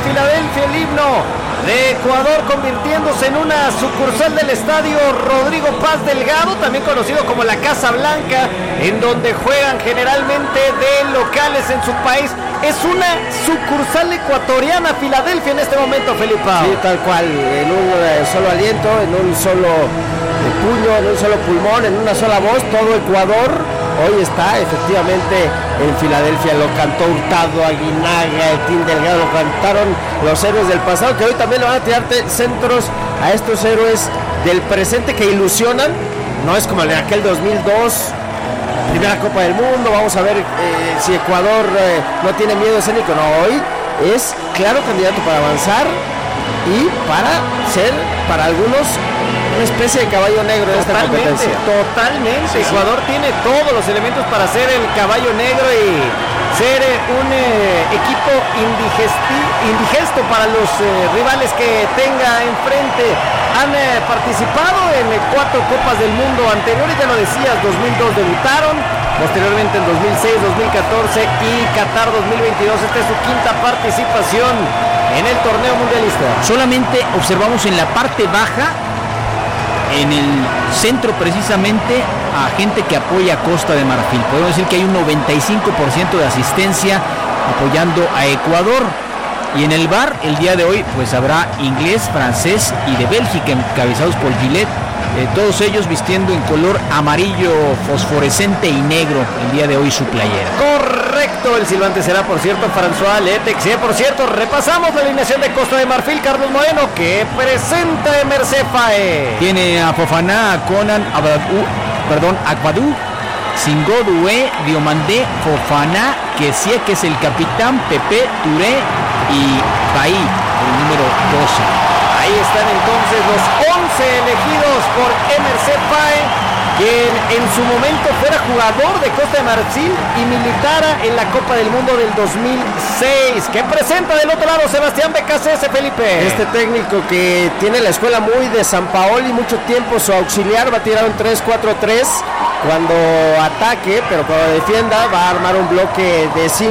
Filadelfia el himno de Ecuador, convirtiéndose en una sucursal del estadio Rodrigo Paz Delgado, también conocido como la Casa Blanca, en donde juegan generalmente de locales en su país. Es una sucursal ecuatoriana Filadelfia en este momento, Felipe. Sí, tal cual, en un solo aliento, en un solo puño, en un solo pulmón, en una sola voz, todo Ecuador hoy está efectivamente en Filadelfia. Lo cantó Hurtado, Aguinaga, el Team Delgado, lo cantaron los héroes del pasado, que hoy también le van a tirar centros a estos héroes del presente que ilusionan. No es como el de aquel 2002, primera Copa del Mundo. Vamos a ver si Ecuador no tiene miedo escénico. No, hoy es claro candidato para avanzar y para ser, para algunos, una especie de caballo negro de esta competencia. Totalmente. Sí, Ecuador tiene todos los elementos para ser el caballo negro y ser un equipo indigesto para los rivales que tenga enfrente. Han participado en 4 Copas del Mundo anteriores, ya lo decías, 2002 debutaron, posteriormente en 2006, 2014 y Qatar 2022. Esta es su 5ª participación en el torneo mundialista. Solamente observamos en la parte baja, en el centro precisamente, a gente que apoya a Costa de Marfil. Podemos decir que hay un 95% de asistencia apoyando a Ecuador. Y en el bar, el día de hoy, pues habrá inglés, francés y de Bélgica, encabezados por Gillette. Todos ellos vistiendo en color amarillo fosforescente y negro el día de hoy su playera. Correcto, el silbante será, por cierto, François Letex. Por cierto, repasamos la alineación de Costa de Marfil. Carlos Moreno, que presenta Emerse Faé. Tiene a Fofana, a Conan, Akbadou, Singodue, Diomandé, Fofana, que sí que es el capitán, Pepe, Touré y Bailly, el número 12. Ahí están entonces los 11 elegidos por Emerse Faé, quien en su momento fuera jugador de Costa de Marfil y militara en la Copa del Mundo del 2006. Que presenta del otro lado Sebastián Becasese, Felipe. Este técnico que tiene la escuela muy de San Paoli, mucho tiempo su auxiliar, va a tirar un 3-4-3 cuando ataque, pero cuando defienda va a armar un bloque de 5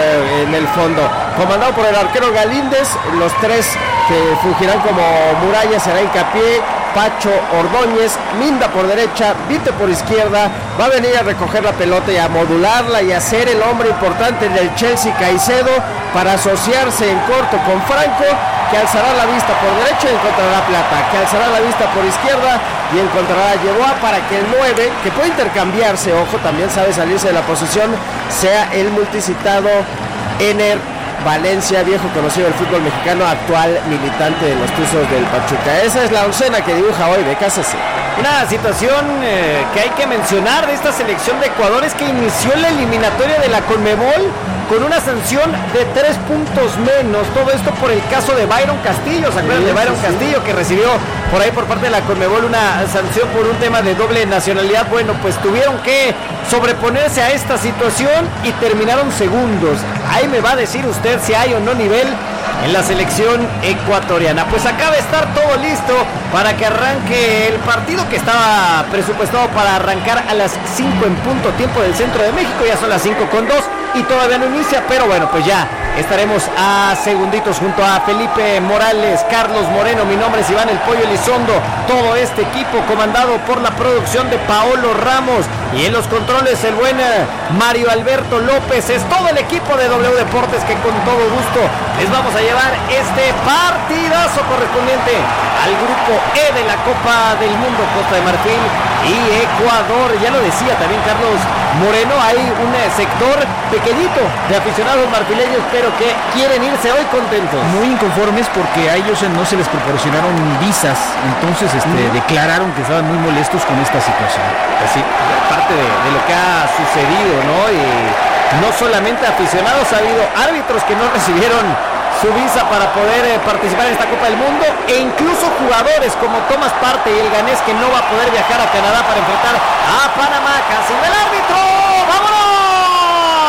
en el fondo, comandado por el arquero Galíndez. Los 3 que fungirán como muralla será Hincapié, Pacho, Ordóñez, Minda por derecha, Vite por izquierda. Va a venir a recoger la pelota y a modularla y a ser el hombre importante del Chelsea, Caicedo, para asociarse en corto con Franco, que alzará la vista por derecha y encontrará Plata, que alzará la vista por izquierda y encontrará a Yeboah, para que el 9, que puede intercambiarse, ojo, también sabe salirse de la posición, sea el multicitado Ener Valencia, viejo conocido del fútbol mexicano, actual militante de los Tuzos del Pachuca. Esa es la oncena que dibuja hoy Becasese. Una situación que hay que mencionar de esta selección de Ecuador es que inició la eliminatoria de la Conmebol con una sanción de 3 puntos menos. Todo esto por el caso de Byron Castillo. ¿Se acuerdan de Byron Castillo, que recibió por ahí por parte de la Conmebol una sanción por un tema de doble nacionalidad? Bueno, pues tuvieron que sobreponerse a esta situación y terminaron segundos. Ahí me va a decir usted si hay o no nivel en la selección ecuatoriana. Pues acaba de estar todo listo para que arranque el partido, que estaba presupuestado para arrancar a las 5 en punto, tiempo del centro de México. Ya son las 5:02 y todavía no inicia, pero bueno, pues ya estaremos a segunditos junto a Felipe Morales, Carlos Moreno. Mi nombre es Iván El Pollo Elizondo. Todo este equipo comandado por la producción de Paolo Ramos y en los controles el buen Mario Alberto López. Es todo el equipo de W Deportes que con todo gusto les vamos a llevar este partidazo correspondiente al grupo E de la Copa del Mundo. Costa de Marfil y Ecuador. Ya lo decía también Carlos Moreno, hay un sector pequeñito de aficionados marfileños, pero que quieren irse hoy contentos. Muy inconformes porque a ellos no se les proporcionaron visas, entonces declararon que estaban muy molestos con esta situación. Pues sí, parte de lo que ha sucedido, ¿no? Y no solamente aficionados, ha habido árbitros que no recibieron su visa para poder participar en esta Copa del Mundo, e incluso jugadores como Tomás Parte y el ganés, que no va a poder viajar a Canadá para enfrentar a Panamá. Casi el árbitro. ¡Vámonos! Bienvenidos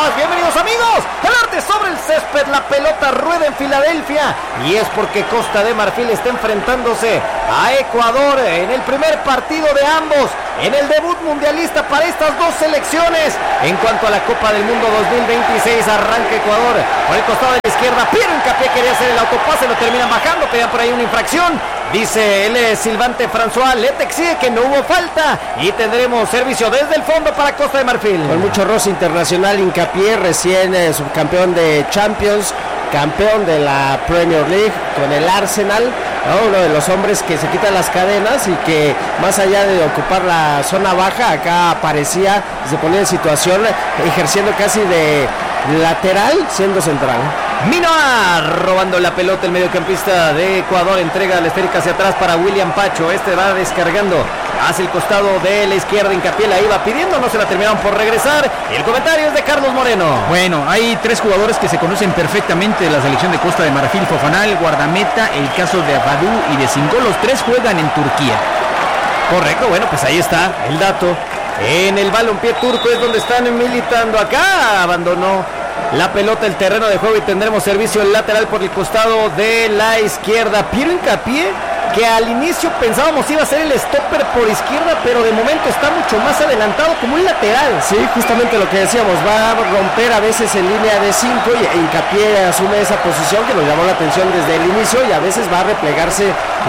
tenemos, amigos, el arte sobre el césped, la pelota rueda en Filadelfia, y es porque Costa de Marfil está enfrentándose a Ecuador en el primer partido de ambos, en el debut mundialista para estas dos selecciones. En cuanto a la Copa del Mundo 2026, arranca Ecuador por el costado de la izquierda. Piero Hincapié quería hacer el autopase, lo terminan bajando, pedían por ahí una infracción. Dice el silbante François, Lete exige que no hubo falta y tendremos servicio desde el fondo para Costa de Marfil. Con mucho roce internacional, Hincapié, recién subcampeón de Champions, campeón de la Premier League con el Arsenal, ¿no? Uno de los hombres que se quitan las cadenas y que más allá de ocupar la zona baja, acá aparecía, se ponía en situación ejerciendo casi de lateral, siendo central. Minoa robando la pelota, el mediocampista de Ecuador entrega la esférica hacia atrás para William Pacho. Este va descargando hacia el costado de la izquierda. Hincapié la iba pidiendo, no se la terminaron por regresar. El comentario es de Carlos Moreno. Bueno, hay tres jugadores que se conocen perfectamente de la selección de Costa de Marfil: Fofana, el guardameta, el caso de Abadou y de Singó. Los tres juegan en Turquía. Correcto, bueno, pues ahí está el dato. En el balompié turco es donde están militando. Acá abandonó la pelota, el terreno de juego, y tendremos servicio lateral por el costado de la izquierda. Piero Hincapié, que al inicio pensábamos iba a ser el stopper por izquierda, pero de momento está mucho más adelantado como un lateral. Sí, justamente lo que decíamos, va a romper a veces en línea de 5 y Hincapié asume esa posición que nos llamó la atención desde el inicio, y a veces va a replegarse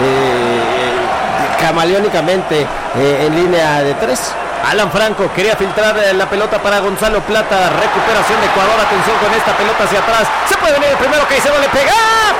camaleónicamente en línea de 3. Alan Franco quería filtrar la pelota para Gonzalo Plata. Recuperación de Ecuador. Atención con esta pelota hacia atrás. Se puede venir el primero. Caicedo le pega.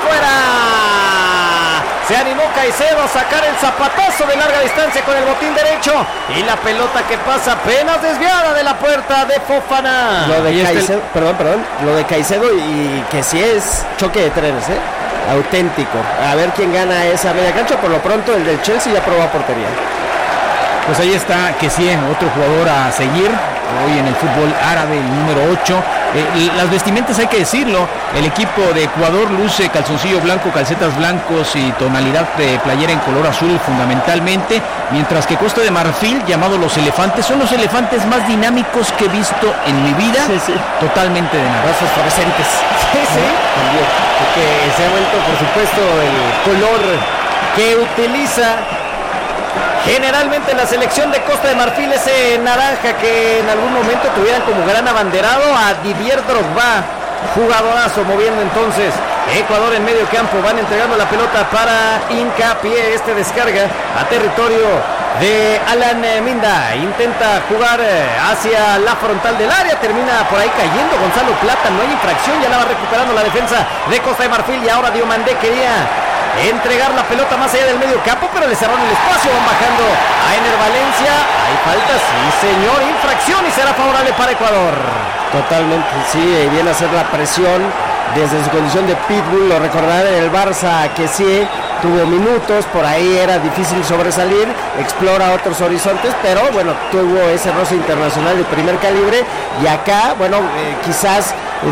¡Fuera! Se animó Caicedo a sacar el zapatazo de larga distancia con el botín derecho. Y la pelota que pasa apenas desviada de la puerta de Fofana. Lo de Caicedo, lo de Caicedo, y que sí es choque de trenes, auténtico. A ver quién gana esa media cancha. Por lo pronto el del Chelsea ya probó portería. Pues ahí está Kessie, otro jugador a seguir hoy en el fútbol árabe, el número 8. Las vestimentas, hay que decirlo, el equipo de Ecuador luce calzoncillo blanco, calcetas blancos y tonalidad de playera en color azul fundamentalmente, mientras que Costa de Marfil, llamado los elefantes, son los elefantes más dinámicos que he visto en mi vida. Sí. Totalmente dinámicos. Fosforescentes. Sí. También. Porque se ha vuelto, por supuesto, el color que utiliza generalmente la selección de Costa de Marfil, ese naranja que en algún momento tuvieran como gran abanderado a Didier Drogba, jugadorazo, moviendo entonces Ecuador en medio campo. Van entregando la pelota para Hincapié, este descarga a territorio de Alan Minda, intenta jugar hacia la frontal del área, termina por ahí cayendo Gonzalo Plata, no hay infracción, ya la va recuperando la defensa de Costa de Marfil, y ahora Diomandé quería entregar la pelota más allá del medio campo, pero le cerraron el espacio. Van bajando a Ener Valencia. Hay falta, sí señor, infracción, y será favorable para Ecuador. Totalmente, sí, viene a hacer la presión desde su condición de pitbull. Lo recordarán en el Barça, que sí tuvo minutos, por ahí era difícil sobresalir, explora otros horizontes, pero bueno, tuvo ese roce internacional de primer calibre. Y acá, bueno, quizás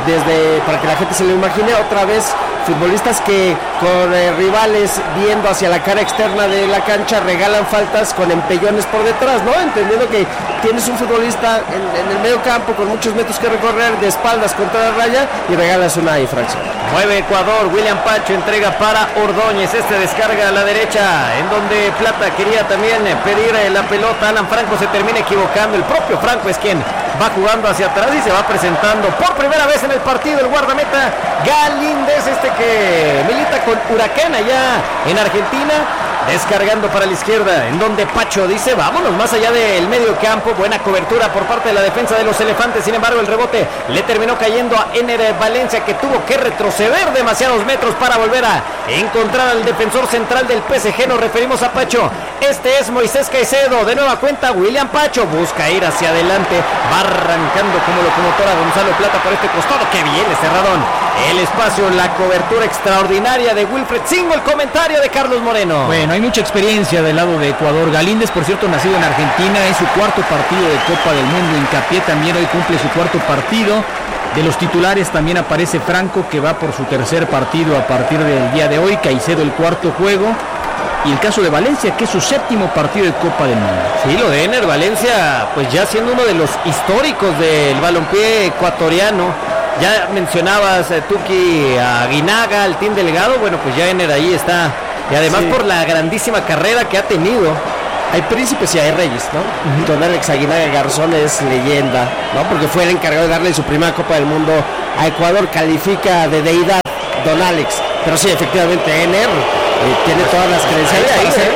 para que la gente se lo imagine, otra vez futbolistas que con rivales viendo hacia la cara externa de la cancha regalan faltas con empellones por detrás, ¿no? Entendiendo que tienes un futbolista en el medio campo con muchos metros que recorrer, de espaldas contra la raya, y regalas una infracción. Mueve Ecuador, William Pacho entrega para Ordóñez, este descarga a la derecha, en donde Plata quería también pedir la pelota. Alan Franco se termina equivocando, el propio Franco es quien va jugando hacia atrás y se va presentando por primera vez en el partido el guardameta Galíndez, este que milita con Huracán allá en Argentina, descargando para la izquierda, en donde Pacho dice vámonos más allá del medio campo. Buena cobertura por parte de la defensa de los elefantes, sin embargo el rebote le terminó cayendo a Ener Valencia, que tuvo que retroceder demasiados metros para volver a encontrar al defensor central del PSG. Nos referimos a Pacho, este es Moisés Caicedo, de nueva cuenta William Pacho busca ir hacia adelante, va arrancando como locomotora Gonzalo Plata por este costado, que bien le cerraron el espacio, la cobertura extraordinaria de Wilfred Singo. El comentario de Carlos Moreno. Bueno, hay mucha experiencia del lado de Ecuador. Galíndez, por cierto, nacido en Argentina, es su cuarto partido de Copa del Mundo. Hincapié también hoy cumple su cuarto partido. De los titulares también aparece Franco, que va por su tercer partido a partir del día de hoy. Caicedo el cuarto juego. Y el caso de Valencia, que es su séptimo partido de Copa del Mundo. Sí, lo de Ener Valencia, pues ya siendo uno de los históricos del balompié ecuatoriano, Ya mencionabas, Tuki, a Aguinaga, al Team Delgado. Bueno, pues ya Ener ahí está. Y además por la grandísima carrera que ha tenido. Hay príncipes y hay reyes, ¿no? Don Alex Aguinaga Garzón es leyenda, ¿no? Porque fue el encargado de darle su primera Copa del Mundo a Ecuador. Califica de deidad Don Alex. Pero sí, efectivamente, Ener tiene todas las credenciales para ser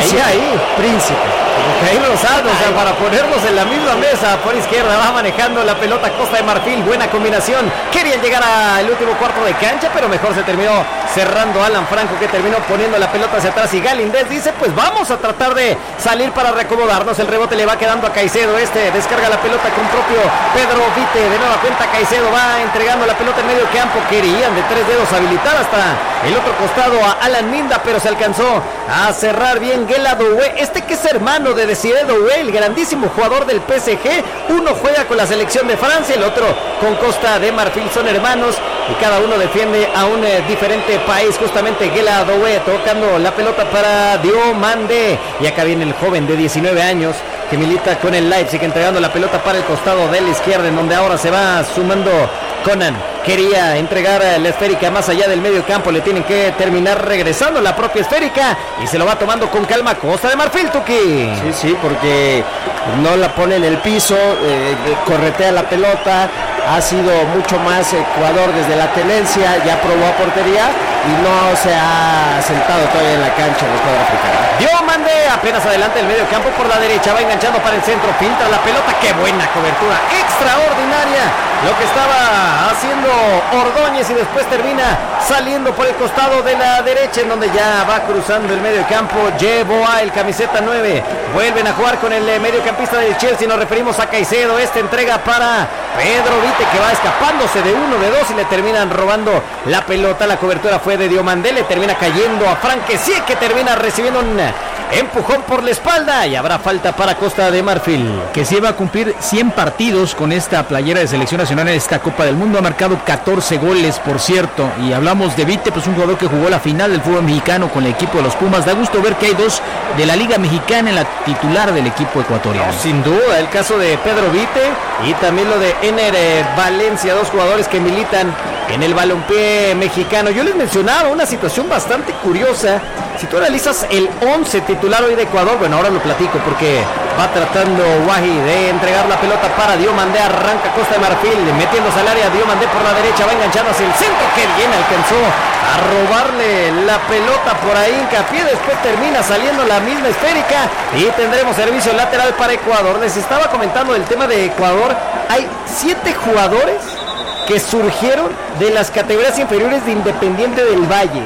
príncipe. Jair Rosado, o sea, para ponernos en la misma mesa. Por izquierda va manejando la pelota Costa de Marfil, buena combinación. Querían llegar al último cuarto de cancha, pero mejor se terminó cerrando Alan Franco, que terminó poniendo la pelota hacia atrás. Y Galíndez dice, pues vamos a tratar de salir para reacomodarnos. El rebote le va quedando a Caicedo, descarga la pelota con propio Pedro Vite. De nueva cuenta Caicedo va entregando la pelota en medio campo. Querían de 3 dedos habilitar hasta el otro costado a Alan Minda, pero se alcanzó a cerrar bien Guela Doué, que es hermano de Desiré Doué, el grandísimo jugador del PSG. Uno juega con la selección de Francia, el otro con Costa de Marfil. Son hermanos y cada uno defiende a un diferente país. Justamente Guela Doué tocando la pelota para Diomandé, y acá viene el joven de 19 años que milita con el Leipzig, entregando la pelota para el costado de la izquierda, en donde ahora se va sumando Conan. Quería entregar la esférica más allá del medio campo, le tienen que terminar regresando la propia esférica y se lo va tomando con calma Costa de Marfil, Tuki. Sí, porque no la pone en el piso, corretea la pelota, ha sido mucho más Ecuador desde la tenencia, ya probó a portería y no se ha sentado todavía en la cancha el cuadro africano. Diomandé apenas adelante del medio campo por la derecha, va enganchando para el centro, filtra la pelota, qué buena cobertura, extraordinaria lo que estaba haciendo Ordóñez, y después termina saliendo por el costado de la derecha, en donde ya va cruzando el medio campo. Llevó a el camiseta 9, vuelven a jugar con el mediocampista del Chelsea, nos referimos a Caicedo. Entrega para Pedro Vite, que va escapándose de 1, de 2 y le terminan robando la pelota. La cobertura fue de Diomandé, le termina cayendo a Frank Kessie, que termina recibiendo un empujón por la espalda y habrá falta para Costa de Marfil. Que se va a cumplir 100 partidos con esta playera de selección nacional en esta Copa del Mundo. Ha marcado 14 goles, por cierto. Y hablamos de Vite, pues un jugador que jugó la final del fútbol mexicano con el equipo de los Pumas. Da gusto ver que hay 2 de la Liga Mexicana en la titular del equipo ecuatoriano. Sin duda, el caso de Pedro Vite y también lo de Ener Valencia, 2 jugadores que militan en el balompié mexicano. Yo les mencionaba una situación bastante curiosa. Si tú analizas el 11 titular hoy de Ecuador, bueno, ahora lo platico porque va tratando Wahi de entregar la pelota para Diomandé. Arranca Costa de Marfil, metiéndose al área. Diomandé por la derecha, va enganchando hacia el centro, que bien alcanzó a robarle la pelota por ahí Hincapié. Después termina saliendo la misma esférica y tendremos servicio lateral para Ecuador. Les estaba comentando del tema de Ecuador. Hay 7 jugadores que surgieron de las categorías inferiores de Independiente del Valle.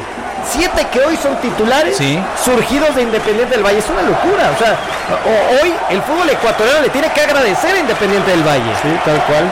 7 que hoy son titulares, sí, surgidos de Independiente del Valle. Es una locura. O sea, hoy el fútbol ecuatoriano le tiene que agradecer a Independiente del Valle. Sí, tal cual.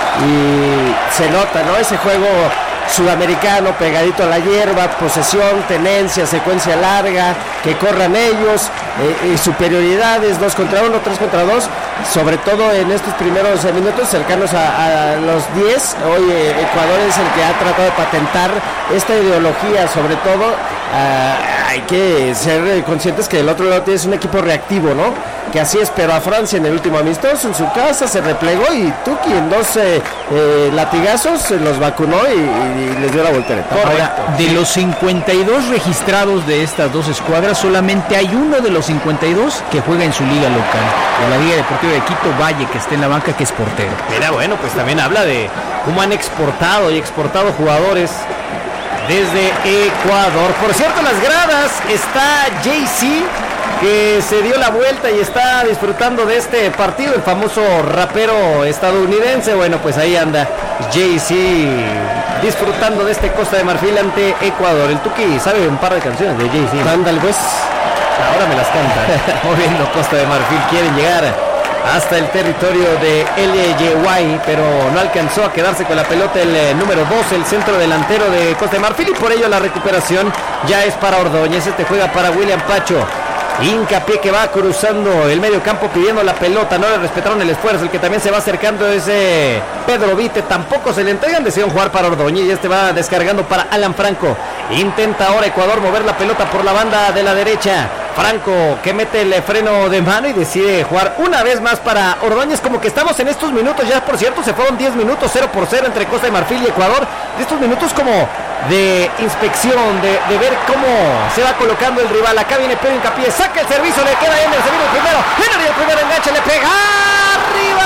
Y se nota, ¿no? Ese juego sudamericano pegadito a la hierba, posesión, tenencia, secuencia larga, que corran ellos, superioridades 2 contra 1, 3 contra 2, sobre todo en estos primeros minutos cercanos a los 10. Hoy Ecuador es el que ha tratado de patentar esta ideología. Sobre todo hay que ser conscientes que del otro lado tienes un equipo reactivo, ¿no? Que así esperó a Francia en el último amistoso en su casa, se replegó y Tuki en 2 latigazos los vacunó y les dio la voltereta. Ahora, de los 52 registrados de estas 2 escuadras, solamente hay uno de los 52 que juega en su liga local, en la Liga Deportiva de Quito, Valle, que está en la banca, que es portero. Mira, bueno, pues también habla de cómo han exportado jugadores desde Ecuador. Por cierto, en las gradas está Jay-Z, que se dio la vuelta y está disfrutando de este partido, el famoso rapero estadounidense. Bueno, pues ahí anda Jay-Z disfrutando de este Costa de Marfil ante Ecuador. El Tuki sabe un par de canciones de Jay-Z. Ándale, pues. Ahora me las canta. Moviendo Costa de Marfil, quieren llegar hasta el territorio de LYY, pero no alcanzó a quedarse con la pelota el número 2, el centro delantero de Costa de Marfil, y por ello la recuperación ya es para Ordóñez. Juega para William Pacho. Hincapié, que va cruzando el medio campo pidiendo la pelota, no le respetaron el esfuerzo. El que también se va acercando es Pedro Vite, tampoco se le entregan, decidieron jugar para Ordóñez y va descargando para Alan Franco. Intenta ahora Ecuador mover la pelota por la banda de la derecha. Franco, que mete el freno de mano y decide jugar una vez más para Ordóñez. Como que estamos en estos minutos, ya por cierto, se fueron 10 minutos, 0-0 entre Costa de Marfil y Ecuador. De estos minutos como de inspección, de ver cómo se va colocando el rival. Acá viene Pedro Hincapié, saca el servicio, le queda Ener, se viene el primero. Ener y el primer enganche, le pega arriba.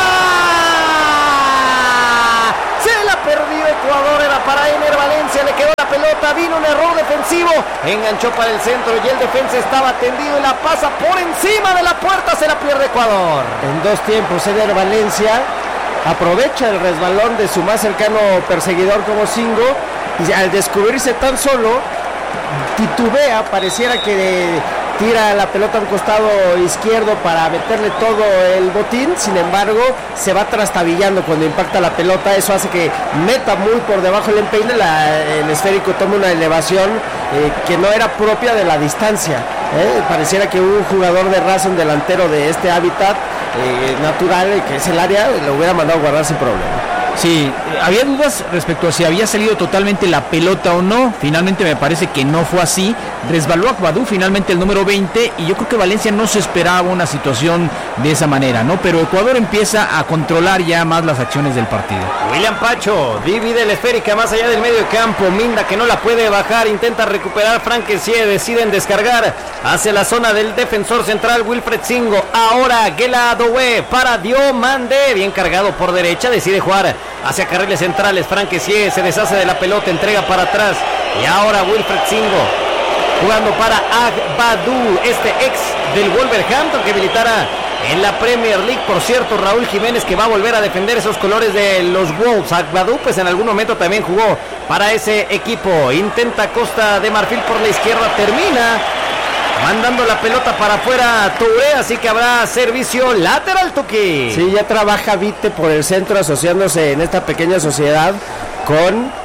Se la perdió Ecuador, era para Ener Valencia, le quedó la pelota, vino un error defensivo, enganchó para el centro y el defensa estaba tendido y la pasa por encima de la puerta, se la pierde Ecuador. En 2 tiempos, Ener Valencia aprovecha el resbalón de su más cercano perseguidor como Singo y al descubrirse tan solo, titubea, pareciera que tira la pelota a un costado izquierdo para meterle todo el botín, sin embargo se va trastabillando cuando impacta la pelota, eso hace que meta muy por debajo el empeine, el esférico toma una elevación que no era propia de la distancia, pareciera que un jugador de raza, un delantero de este hábitat natural, que es el área, lo hubiera mandado a guardar sin problema. Sí, había dudas respecto a si había salido totalmente la pelota o no. Finalmente me parece que no fue así. Resbaló Agbadou finalmente el número 20 y yo creo que Valencia no se esperaba una situación de esa manera, ¿no? Pero Ecuador empieza a controlar ya más las acciones del partido. William Pacho divide la esférica más allá del medio campo. Minda, que no la puede bajar, intenta recuperar. Frank Kessie, deciden descargar hacia la zona del defensor central Wilfred Singo. Ahora Guela Adoue para Diomande, bien cargado por derecha, decide jugar hacia carriles centrales. Frank Kessie se deshace de la pelota, entrega para atrás y ahora Wilfred Singo jugando para Agbadou, este ex del Wolverhampton que militara en la Premier League. Por cierto, Raúl Jiménez, que va a volver a defender esos colores de los Wolves. Agbadou pues en algún momento también jugó para ese equipo. Intenta Costa de Marfil por la izquierda, termina mandando la pelota para afuera Touré, así que habrá servicio lateral, Tuki. Sí, ya trabaja Vite por el centro, asociándose en esta pequeña sociedad con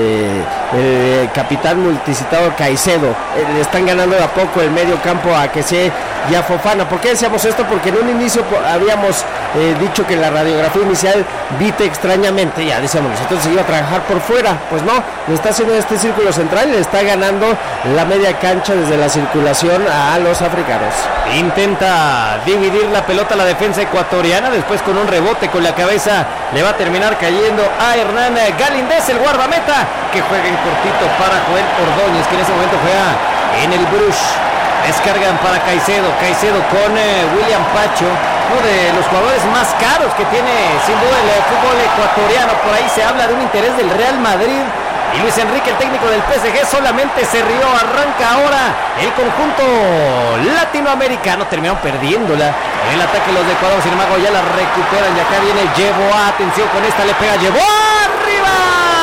el capitán multicitado Caicedo. Le están ganando de a poco el medio campo a Kessie y a Fofana. ¿Por qué decíamos esto? Porque en un inicio habíamos dicho que en la radiografía inicial Vite extrañamente, ya decíamos nosotros, se iba a trabajar por fuera. Pues no, le está haciendo este círculo central y le está ganando la media cancha desde la circulación a los africanos. Intenta dividir la pelota la defensa ecuatoriana, después con un rebote con la cabeza le va a terminar cayendo a Hernán Galíndez, el guardameta, que juega en cortito para Joel Ordóñez, que en ese momento juega en el Bruges. Descargan para Caicedo con William Pacho, uno de los jugadores más caros que tiene sin duda el fútbol ecuatoriano. Por ahí se habla de un interés del Real Madrid y Luis Enrique, el técnico del PSG, solamente se rió. Arranca ahora el conjunto latinoamericano, terminaron perdiéndola en el ataque los de Ecuador, sin embargo ya la recuperan y acá viene Yeboah, atención con esta, le pega Yeboah, arriba.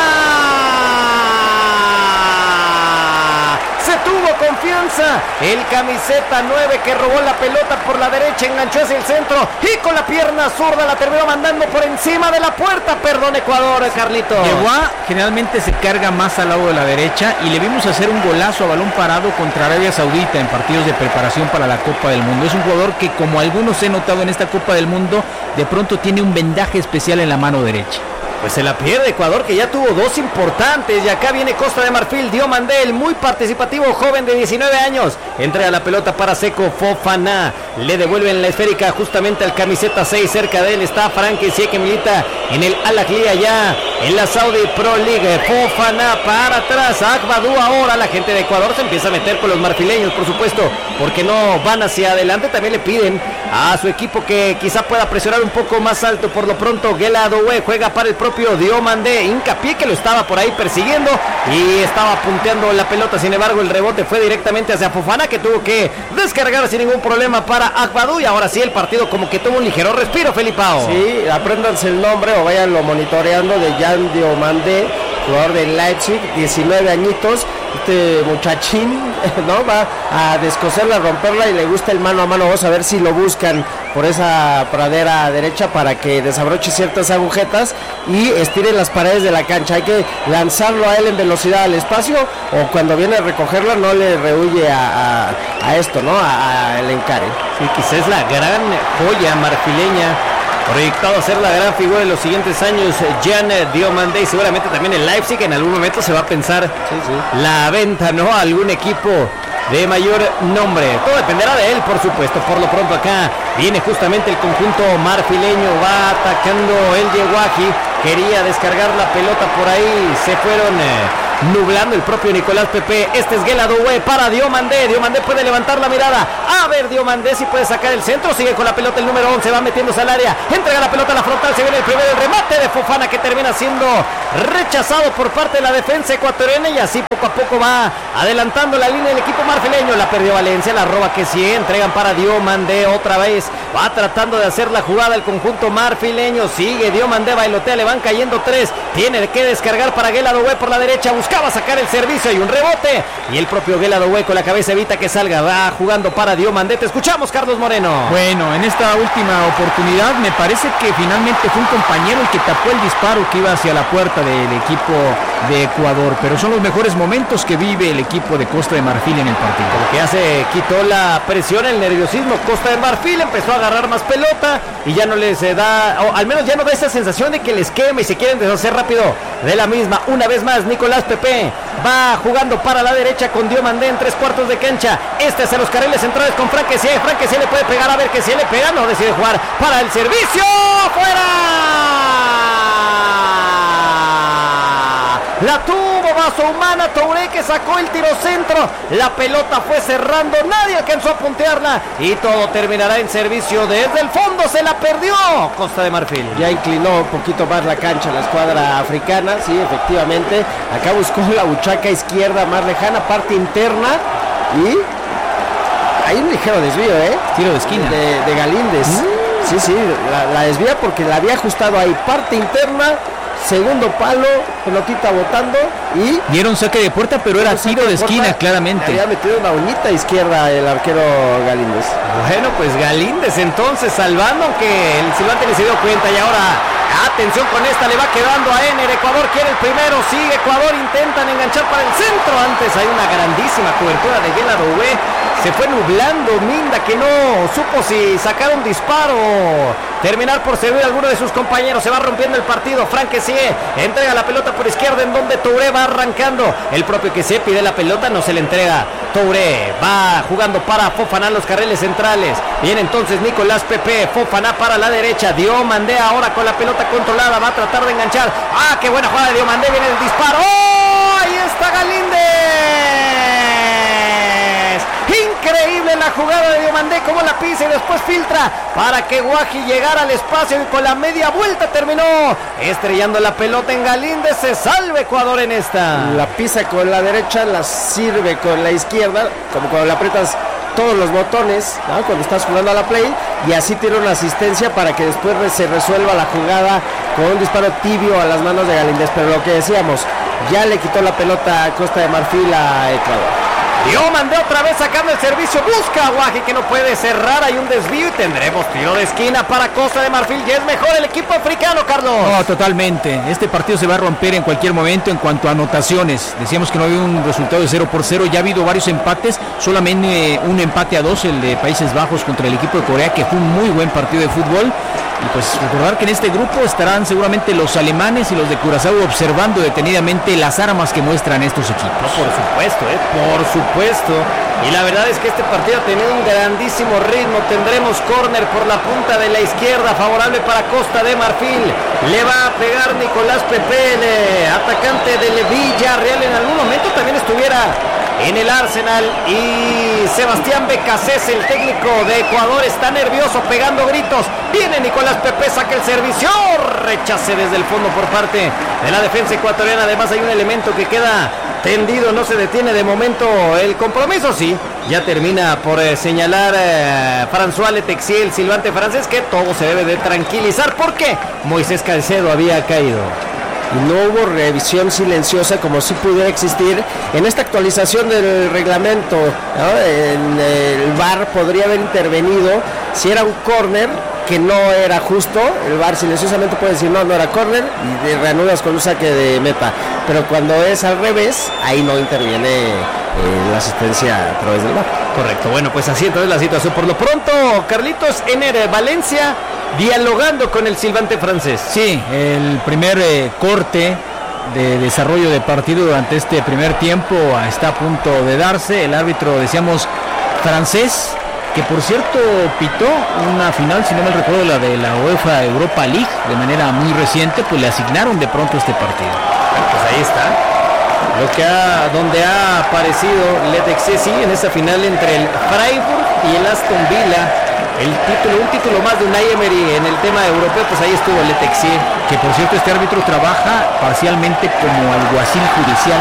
Se tuvo confianza el camiseta 9 que robó la pelota por la derecha, enganchó hacia el centro y con la pierna zurda la terminó mandando por encima de la puerta. Perdón, Ecuador, Carlito. Yeboah generalmente se carga más al lado de la derecha y le vimos hacer un golazo a balón parado contra Arabia Saudita en partidos de preparación para la Copa del Mundo. Es un jugador que, como algunos he notado en esta Copa del Mundo, de pronto tiene un vendaje especial en la mano derecha. Pues se la pierde Ecuador, que ya tuvo 2 importantes. Y acá viene Costa de Marfil, Diomande, el muy participativo joven de 19 años. Entrega la pelota para Seco Fofana. Le devuelven la esférica justamente al camiseta 6. Cerca de él está Frank Kessie, que milita en el Al Ahly allá en la Saudi Pro League. Fofana para atrás. Agbadou ahora. La gente de Ecuador se empieza a meter con los marfileños, por supuesto, porque no van hacia adelante. También le piden a su equipo que quizá pueda presionar un poco más alto. Por lo pronto, Guela Adoue juega para el propio Diomande, Hincapié, que lo estaba por ahí persiguiendo y estaba punteando la pelota. Sin embargo, el rebote fue directamente hacia Fofana, que tuvo que descargar sin ningún problema para Agbadou. Y ahora sí el partido como que tuvo un ligero respiro, Felipao. Sí, apréndanse el nombre o váyanlo monitoreando, de Jan Diomande, jugador de Leipzig, 19 añitos. Este muchachín, ¿no? Va a descoserla, a romperla y le gusta el mano a mano. Vamos a ver si lo buscan por esa pradera derecha para que desabroche ciertas agujetas y estire las paredes de la cancha. Hay que lanzarlo a él en velocidad al espacio, o cuando viene a recogerla no le rehuye a esto, ¿no? A el encare. Sí, quizás es la gran joya marfileña, proyectado a ser la gran figura de los siguientes años, Jan Diomande, y seguramente también el Leipzig en algún momento se va a pensar la venta, ¿no? A algún equipo de mayor nombre. Todo dependerá de él, por supuesto. Por lo pronto acá viene justamente el conjunto marfileño, va atacando el Yeguaji, quería descargar la pelota por ahí, se fueron nublando el propio Nicolás Pepe. Este es Gueladoue para Diomandé. Diomandé puede levantar la mirada. A ver, Diomandé si puede sacar el centro. Sigue con la pelota el número 11. Va metiéndose al área. Entrega la pelota a la frontal. Se viene el primero. El remate de Fofana que termina siendo rechazado por parte de la defensa ecuatoriana. Y así poco a poco va adelantando la línea del equipo marfileño. La perdió Valencia. La roba que sí. Entregan para Diomandé otra vez. Va tratando de hacer la jugada el conjunto marfileño. Sigue Diomandé. Bailotea. Le van cayendo 3. Tiene que descargar para Gueladoue por la derecha. Buscaba sacar el servicio y un rebote. Y el propio Gueladoue con la cabeza evita que salga. Va jugando para Diomandé. Te escuchamos, Carlos Moreno. Bueno, en esta última oportunidad me parece que finalmente fue un compañero el que tapó el disparo que iba hacia la puerta del equipo de Ecuador. Pero son los mejores momentos que vive el equipo de Costa de Marfil en el partido. Lo que ya se quitó la presión, el nerviosismo. Costa de Marfil empezó a agarrar más pelota y ya no les da, o al menos ya no da esa sensación de que les quema y se quieren deshacer rápido de la misma. Una vez más, Nicolás Pepe va jugando para la derecha con Diomandé en 3/4 de cancha. Este hacia los carriles centrales con Frank Kessie. Frank Kessie le puede pegar, a ver que si le pega, no decide jugar para el servicio. ¡Fuera! La tuvo vaso humana Touré que sacó el tiro centro. La pelota fue cerrando, nadie alcanzó a puntearla y todo terminará en servicio. Desde el fondo se la perdió Costa de Marfil. Ya inclinó un poquito más la cancha la escuadra africana, sí, efectivamente. Acá buscó la buchaca izquierda más lejana, parte interna, y hay un ligero desvío, tiro de esquina de Galíndez. Sí, la desvía porque la había ajustado ahí, parte interna, segundo palo, pelotita botando y... Dieron saque de puerta, pero era tiro de esquina, claramente. Había metido una uñita izquierda el arquero Galíndez. Bueno, pues Galíndez entonces salvando, aunque el silbante ni se dio cuenta. Y ahora, atención con esta, le va quedando a Ener. Ecuador quiere el primero, sigue Ecuador, intentan enganchar para el centro. Antes hay una grandísima cobertura de Gueladoue. Se fue nublando Minda, que no supo si sacar un disparo, terminar por servir a alguno de sus compañeros. Se va rompiendo el partido. Frank Kessie entrega la pelota por izquierda, en donde Touré va arrancando. El propio Kessie pide la pelota, no se le entrega. Touré va jugando para Fofana los carriles centrales. Viene entonces Nicolás Pepe. Fofana para la derecha. Diomandé ahora con la pelota controlada. Va a tratar de enganchar. ¡Ah, qué buena jugada de Diomandé! Viene el disparo. ¡Oh! Ahí está Galíndez. Increíble la jugada de Diomandé, como la pisa y después filtra para que Guaji llegara al espacio y con la media vuelta terminó estrellando la pelota en Galíndez. Se salve Ecuador en esta. La pisa con la derecha, la sirve con la izquierda, como cuando le aprietas todos los botones, ¿no? Cuando estás jugando a la play, y así tiene una asistencia para que después se resuelva la jugada con un disparo tibio a las manos de Galíndez. Pero lo que decíamos, ya le quitó la pelota a Costa de Marfil a Ecuador. Diomandé otra vez sacando el servicio, busca a Guaji que no puede cerrar, hay un desvío y tendremos tiro de esquina para Costa de Marfil. Ya es mejor el equipo africano, Carlos. No, totalmente, este partido se va a romper en cualquier momento en cuanto a anotaciones. Decíamos que no había un resultado de 0-0, ya ha habido varios empates, solamente un empate a 2, el de Países Bajos contra el equipo de Corea, que fue un muy buen partido de fútbol. Y pues recordar que en este grupo estarán seguramente los alemanes y los de Curazao observando detenidamente las armas que muestran estos equipos. No, por supuesto, por supuesto. Y la verdad es que este partido ha tenido un grandísimo ritmo. Tendremos córner por la punta de la izquierda, favorable para Costa de Marfil. Le va a pegar Nicolás Pepe, el atacante del Villarreal. En algún momento también estuviera en el Arsenal. Y Sebastián Becasés, el técnico de Ecuador, está nervioso, pegando gritos. Viene Nicolás Pepe, saca el servicio, rechace desde el fondo por parte de la defensa ecuatoriana. Además hay un elemento que queda tendido, no se detiene de momento el compromiso. Sí, ya termina por señalar François Letexier, el silbante francés, que todo se debe de tranquilizar porque Moisés Caicedo había caído. Y no hubo revisión silenciosa como si pudiera existir en esta actualización del reglamento, ¿no? En el VAR podría haber intervenido si era un córner que no era justo. El VAR silenciosamente puede decir no era córner y reanudas con un saque de meta, pero cuando es al revés, ahí no interviene la asistencia a través del VAR. Correcto, bueno, pues así entonces la situación. Por lo pronto, Carlitos, Ener Valencia dialogando con el silbante francés. Sí, el primer corte de desarrollo de partido durante este primer tiempo está a punto de darse. El árbitro, decíamos, francés, que por cierto pitó una final, si no me recuerdo, la de la UEFA Europa League de manera muy reciente, pues le asignaron de pronto este partido. Pues ahí está, donde ha aparecido Letexé, sí, en esta final entre el Freiburg y el Aston Villa. Un título más de Unai Emery en el tema europeo, pues ahí estuvo Letexé. Que por cierto este árbitro trabaja parcialmente como alguacil judicial.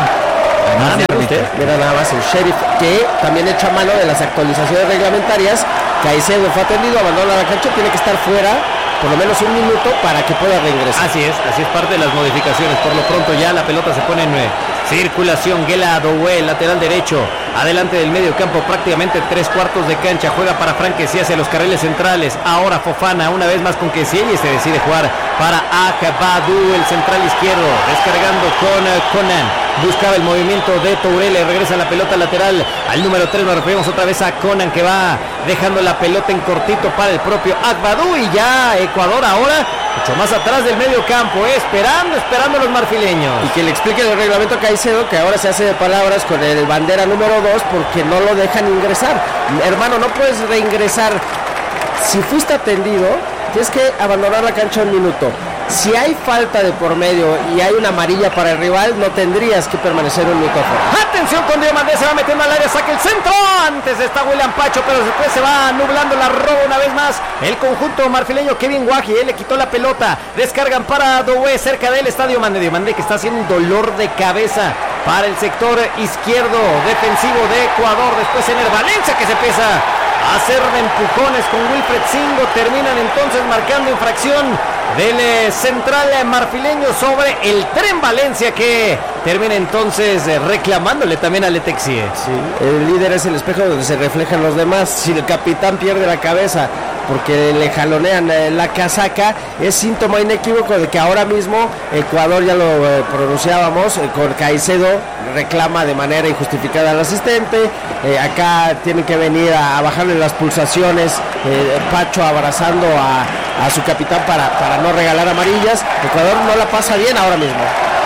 Mira nada más el sheriff, que también echa mano de las actualizaciones reglamentarias. Caicedo fue atendido, abandona la cancha, tiene que estar fuera por lo menos un minuto para que pueda regresar. Así es parte de las modificaciones. Por lo pronto ya la pelota se pone en circulación. Guela Doué, lateral derecho, adelante del medio campo, prácticamente 3/4 de cancha, juega para Franquesí hacia los carriles centrales. Ahora Fofana, una vez más con Kessie, y se decide jugar para Agbadou, el central izquierdo, descargando con Conan. Buscaba el movimiento de Touré, le regresa la pelota lateral al número 3, nos referimos otra vez a Conan, que va dejando la pelota en cortito para el propio Agbadou, y ya Ecuador ahora mucho más atrás del medio campo, esperando a los marfileños. Y que le explique el reglamento a Caicedo, que ahora se hace de palabras con el bandera número 2 porque no lo dejan ingresar. Hermano, no puedes reingresar. Si fuiste atendido, tienes que abandonar la cancha un minuto. Si hay falta de por medio y hay una amarilla para el rival, no tendrías que permanecer un minuto afuera. Atención con Diomandé, se va metiendo al área, saca el centro. Antes está William Pacho, pero después se va nublando la roba una vez más. El conjunto marfileño, Kevin Guaji, él le quitó la pelota. Descargan para Doué, cerca del estadio Diomandé, que está haciendo un dolor de cabeza para el sector izquierdo defensivo de Ecuador. Después Ener Valencia, que se empieza a hacer de empujones con Wilfred Singo. Terminan entonces marcando infracción del central marfileño sobre el Tren Valencia, que termina entonces reclamándole también a Letexie. Sí, el líder es el espejo donde se reflejan los demás. Si el capitán pierde la cabeza porque le jalonean la casaca, es síntoma inequívoco de que ahora mismo Ecuador, ya lo pronunciábamos, con Caicedo reclama de manera injustificada al asistente. Acá tienen que venir a bajarle las pulsaciones, Pacho abrazando a su capitán para no regalar amarillas. Ecuador no la pasa bien ahora mismo.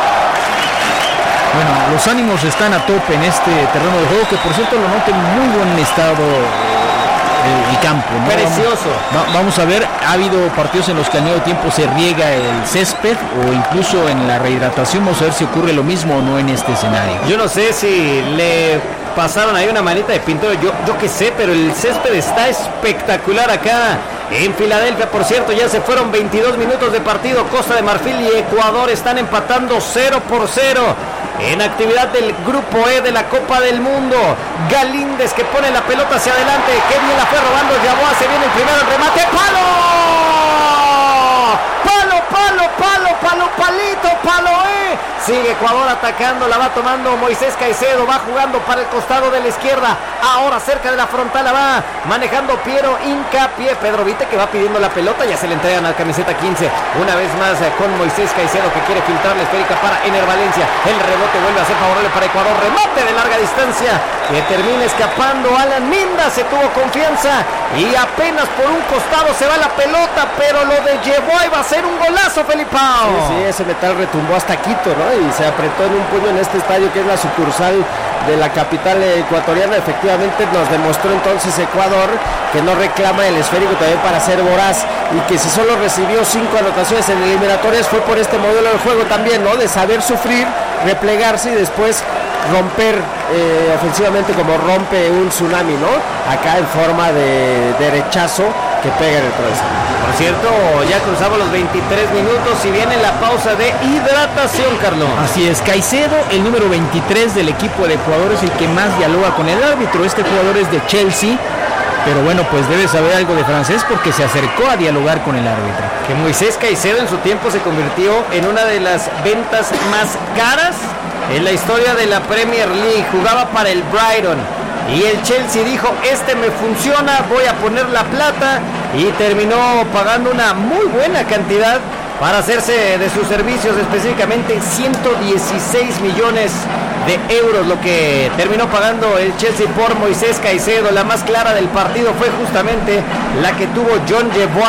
Bueno, los ánimos están a tope en este terreno de juego, que por cierto lo noto en muy buen estado el campo, ¿no? Precioso. Vamos a ver, ha habido partidos en los que al medio tiempo se riega el césped o incluso en la rehidratación. Vamos a ver si ocurre lo mismo o no en este escenario. Yo no sé si le pasaron ahí una manita de pintura, yo qué sé, pero el césped está espectacular acá en Filadelfia. Por cierto, ya se fueron 22 minutos de partido. Costa de Marfil y Ecuador están empatando 0-0 en actividad del Grupo E de la Copa del Mundo. Galíndez, que pone la pelota hacia adelante, que bien la fue robando Yaboa, se viene el primero, el remate, palo, sigue Ecuador atacando, la va tomando Moisés Caicedo, va jugando para el costado de la izquierda, ahora cerca de la frontal, la va manejando Piero Hincapié. Pedro Vite, que va pidiendo la pelota, ya se le entregan a la camiseta 15, una vez más con Moisés Caicedo, que quiere filtrar la esférica para Ener Valencia. El rebote vuelve a ser favorable para Ecuador, remate de larga distancia que termina escapando. Alan Minda se tuvo confianza y apenas por un costado se va la pelota, pero lo de Yeboa iba a ser un golazo, Felipao. Sí, ese metal retumbó hasta Quito, ¿no? Y se apretó en un puño en este estadio, que es la sucursal de la capital ecuatoriana. Efectivamente nos demostró entonces Ecuador que no reclama el esférico también para ser voraz, y que si solo recibió 5 anotaciones en eliminatorias fue por este modelo de juego también, ¿no? De saber sufrir, replegarse y después romper ofensivamente, como rompe un tsunami, ¿no? Acá en forma de derechazo que pega en el travesaño. Por cierto, ya cruzamos los 23 minutos y viene la pausa de hidratación, Carlos. Así es, Caicedo, el número 23 del equipo de Ecuador, es el que más dialoga con el árbitro. Este jugador es de Chelsea, pero bueno, pues debe saber algo de francés porque se acercó a dialogar con el árbitro. Que Moisés Caicedo en su tiempo se convirtió en una de las ventas más caras en la historia de la Premier League. Jugaba para el Brighton y el Chelsea dijo: este me funciona, voy a poner la plata, y terminó pagando una muy buena cantidad para hacerse de sus servicios, específicamente 116 millones de euros, lo que terminó pagando el Chelsea por Moisés Caicedo. La más clara del partido fue justamente la que tuvo John Yeboah,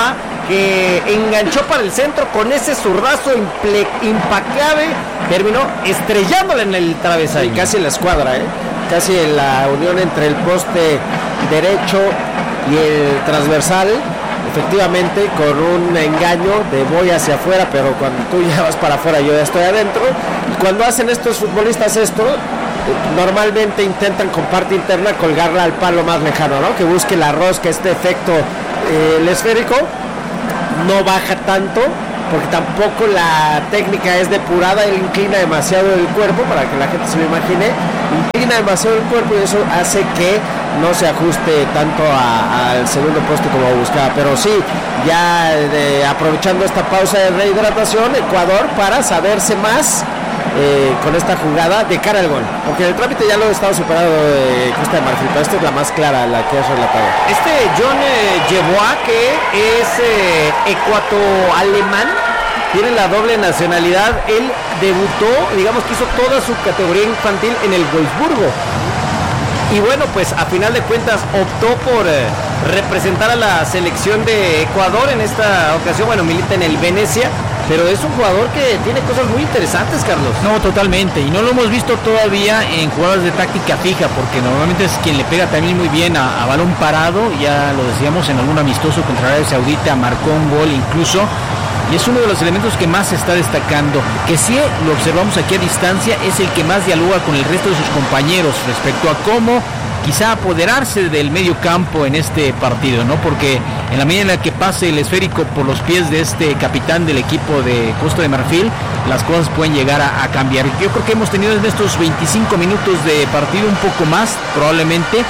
que enganchó para el centro con ese zurdazo impacable, terminó estrellándole en el travesaño. Y casi en la escuadra, casi en la unión entre el poste derecho y el transversal, efectivamente con un engaño de voy hacia afuera, pero cuando tú ya vas para afuera yo ya estoy adentro. Y cuando hacen estos futbolistas esto, normalmente intentan con parte interna colgarla al palo más lejano, ¿no? Que busque la rosca, este efecto. El esférico no baja tanto porque tampoco la técnica es depurada, él inclina demasiado el cuerpo, para que la gente se lo imagine, inclina demasiado el cuerpo y eso hace que no se ajuste tanto al segundo poste como buscaba. Pero sí, ya aprovechando esta pausa de rehidratación, Ecuador para saberse más con esta jugada de cara al gol, porque el trámite ya lo he estado superado de Costa de Marfil, pero esta es la más clara, la que has relatado. John Yeboah, que es ecuato-alemán, tiene la doble nacionalidad. Él debutó, digamos que hizo toda su categoría infantil en el Wolfsburgo. Y bueno, pues a final de cuentas optó por representar a la selección de Ecuador en esta ocasión. Bueno, milita en el Venecia, pero es un jugador que tiene cosas muy interesantes, Carlos. No, totalmente, y no lo hemos visto todavía en jugadas de táctica fija, porque normalmente es quien le pega también muy bien a balón parado. Ya lo decíamos, en algún amistoso contra Arabia Saudita marcó un gol incluso, y es uno de los elementos que más se está destacando, que sí lo observamos aquí a distancia, es el que más dialoga con el resto de sus compañeros respecto a cómo quizá apoderarse del medio campo en este partido, ¿no? Porque en la medida en la que pase el esférico por los pies de este capitán del equipo de Costa de Marfil, las cosas pueden llegar a cambiar. Yo creo que hemos tenido en estos 25 minutos de partido, un poco más probablemente,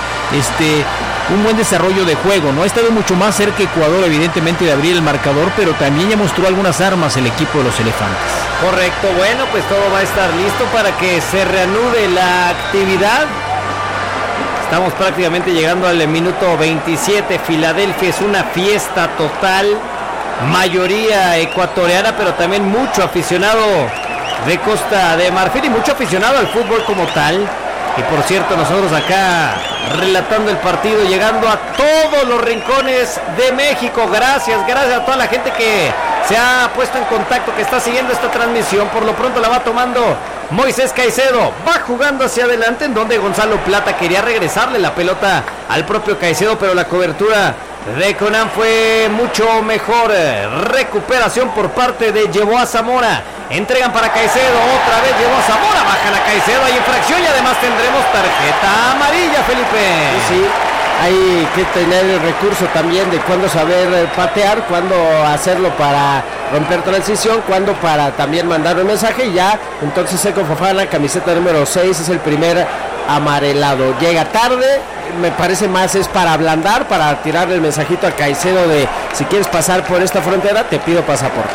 un buen desarrollo de juego, ¿no? Ha estado mucho más cerca Ecuador, evidentemente, de abrir el marcador, pero también ya mostró algunas armas el equipo de los elefantes. Correcto, bueno, pues todo va a estar listo para que se reanude la actividad. Estamos prácticamente llegando al minuto 27. Filadelfia es una fiesta total, mayoría ecuatoriana, pero también mucho aficionado de Costa de Marfil y mucho aficionado al fútbol como tal. Y por cierto, nosotros acá relatando el partido, llegando a todos los rincones de México. Gracias a toda la gente que se ha puesto en contacto, que está siguiendo esta transmisión. Por lo pronto la va tomando Moisés Caicedo, va jugando hacia adelante, en donde Gonzalo Plata quería regresarle la pelota al propio Caicedo, pero la cobertura de Conan fue mucho mejor. Recuperación por parte de Yeboah Zamora. Entregan para Caicedo, otra vez Yeboah Zamora, bajan a Caicedo, hay infracción y además tendremos tarjeta amarilla, Felipe. Sí, hay que tener el recurso también de cuándo saber patear, cuándo hacerlo para romper transición, cuándo para también mandar un mensaje. Y ya, entonces Seko Fofana, camiseta número 6, es el primer amarelado. Llega tarde, me parece más es para ablandar, para tirarle el mensajito a Caicedo de si quieres pasar por esta frontera, te pido pasaporte.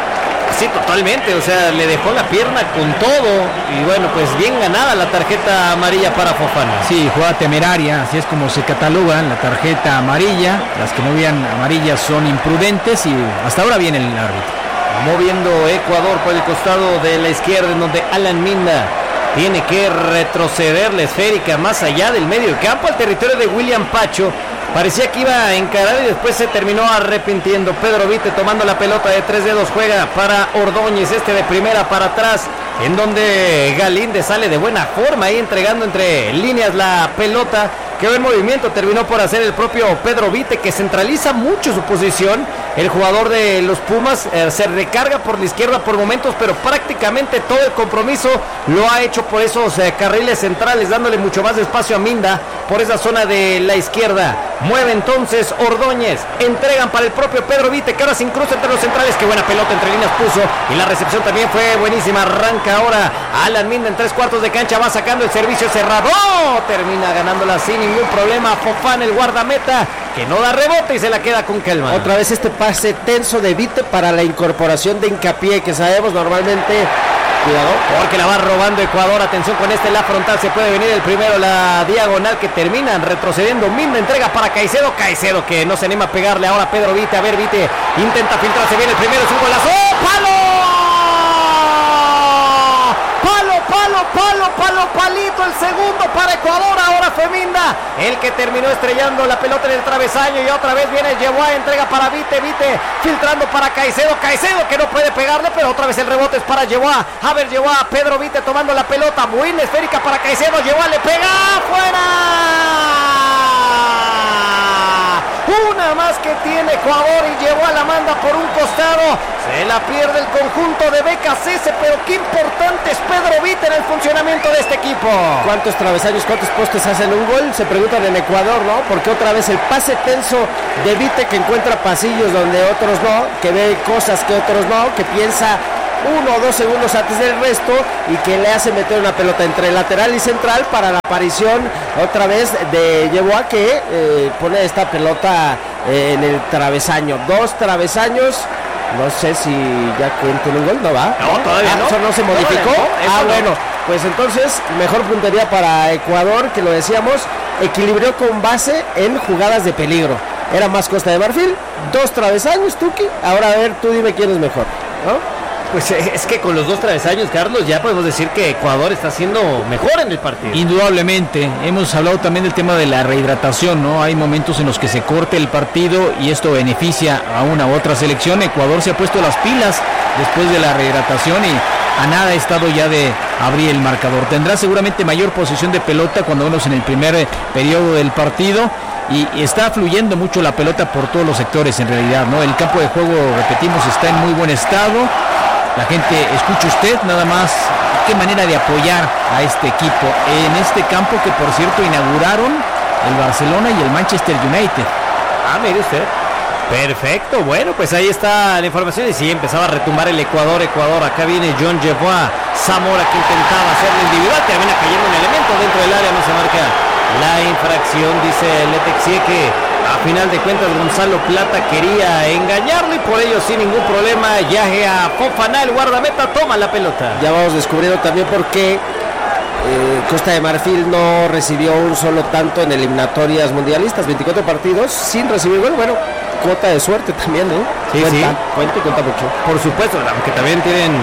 Sí, totalmente, o sea, le dejó la pierna con todo y bueno, pues bien ganada la tarjeta amarilla para Fofana. Sí, jugada temeraria, así es como se cataloga la tarjeta amarilla. Las que no vean amarillas son imprudentes y hasta ahora viene el árbitro. Moviendo Ecuador por el costado de la izquierda, en donde Alan Minda tiene que retroceder la esférica más allá del medio campo al territorio de William Pacho. Parecía que iba a encarar y después se terminó arrepintiendo. Pedro Vite tomando la pelota de 3 dedos, juega para Ordóñez, de primera para atrás, en donde Galíndez sale de buena forma ahí entregando entre líneas la pelota. Que buen movimiento terminó por hacer el propio Pedro Vite, que centraliza mucho su posición. El jugador de los Pumas se recarga por la izquierda por momentos, pero prácticamente todo el compromiso lo ha hecho por esos carriles centrales, dándole mucho más espacio a Minda por esa zona de la izquierda. Mueve entonces Ordóñez, entregan para el propio Pedro Vite, que ahora se incrusta entre los centrales. Qué buena pelota entre líneas puso, y la recepción también fue buenísima. Arranca ahora Alan Minda en 3/4 de cancha, va sacando el servicio cerrado, termina ganándola sin ningún problema. Fofana, el guardameta, que no da rebote y se la queda con Kelman. Otra vez este pase tenso de Vite para la incorporación de Hincapié, que sabemos normalmente, cuidado, porque la va robando Ecuador. Atención con la frontal, se puede venir el primero, la diagonal, que terminan retrocediendo. Minda entrega para Caicedo, que no se anima a pegarle ahora a Pedro Vite. A ver, Vite intenta filtrarse bien, el primero es un golazo. ¡Oh, palo! Palito, el segundo para Ecuador. Ahora fue Minda Yeboah, el que terminó estrellando la pelota en el travesaño, y otra vez viene Yeboah, entrega para Vite, filtrando para Caicedo que no puede pegarle, pero otra vez el rebote es para Yeboah. A ver, Yeboah, Pedro Vite tomando la pelota, muy esférica para Caicedo, Yeboah le pega, ¡fuera! Una más que tiene Ecuador y Yeboah la manda por un costado. Se la pierde el conjunto de BKC, pero qué importante es Pedro Vite en el funcionamiento de este equipo. ¿Cuántos travesaños, cuántos postes hacen un gol? Se preguntan en Ecuador, ¿no? Porque otra vez el pase tenso de Vite, que encuentra pasillos donde otros no, que ve cosas que otros no, que piensa 1 o 2 segundos antes del resto y que le hace meter una pelota entre lateral y central para la aparición otra vez de Yeboah, que pone esta pelota en el travesaño. 2 travesaños, no sé si ya cuenten un gol, ¿no va? No, todavía no. ¿Eso no se modificó? No, bueno, pues entonces mejor puntería para Ecuador, que lo decíamos, equilibró con base en jugadas de peligro. Era más Costa de Marfil, 2 travesaños, Tuki. Ahora a ver, tú dime quién es mejor, ¿no? Pues es que con los 2 travesaños, Carlos, ya podemos decir que Ecuador está siendo mejor en el partido. Indudablemente. Hemos hablado también del tema de la rehidratación, ¿no? Hay momentos en los que se corte el partido y esto beneficia a una u otra selección. Ecuador se ha puesto las pilas después de la rehidratación y a nada ha estado ya de abrir el marcador. Tendrá seguramente mayor posesión de pelota cuando vemos en el primer periodo del partido. Y está fluyendo mucho la pelota por todos los sectores en realidad, ¿no? El campo de juego, repetimos, está en muy buen estado. La gente, escuche usted nada más qué manera de apoyar a este equipo en este campo que, por cierto, inauguraron el Barcelona y el Manchester United. Mire usted. Perfecto, bueno, pues ahí está la información y sí, empezaba a retumbar el Ecuador, acá viene John Yeboah, Zamora que intentaba hacerlo individual, termina cayendo un elemento dentro del área, no se marca la infracción, dice Letexie que a final de cuentas Gonzalo Plata quería engañarlo y por ello sin ningún problema Yahya Fofana, el guardameta, toma la pelota. Ya vamos descubriendo también por qué Costa de Marfil no recibió un solo tanto en eliminatorias mundialistas, 24 partidos sin recibir gol. Bueno, cuota de suerte también, ¿eh? Sí, cuenta mucho. Por supuesto, aunque también tienen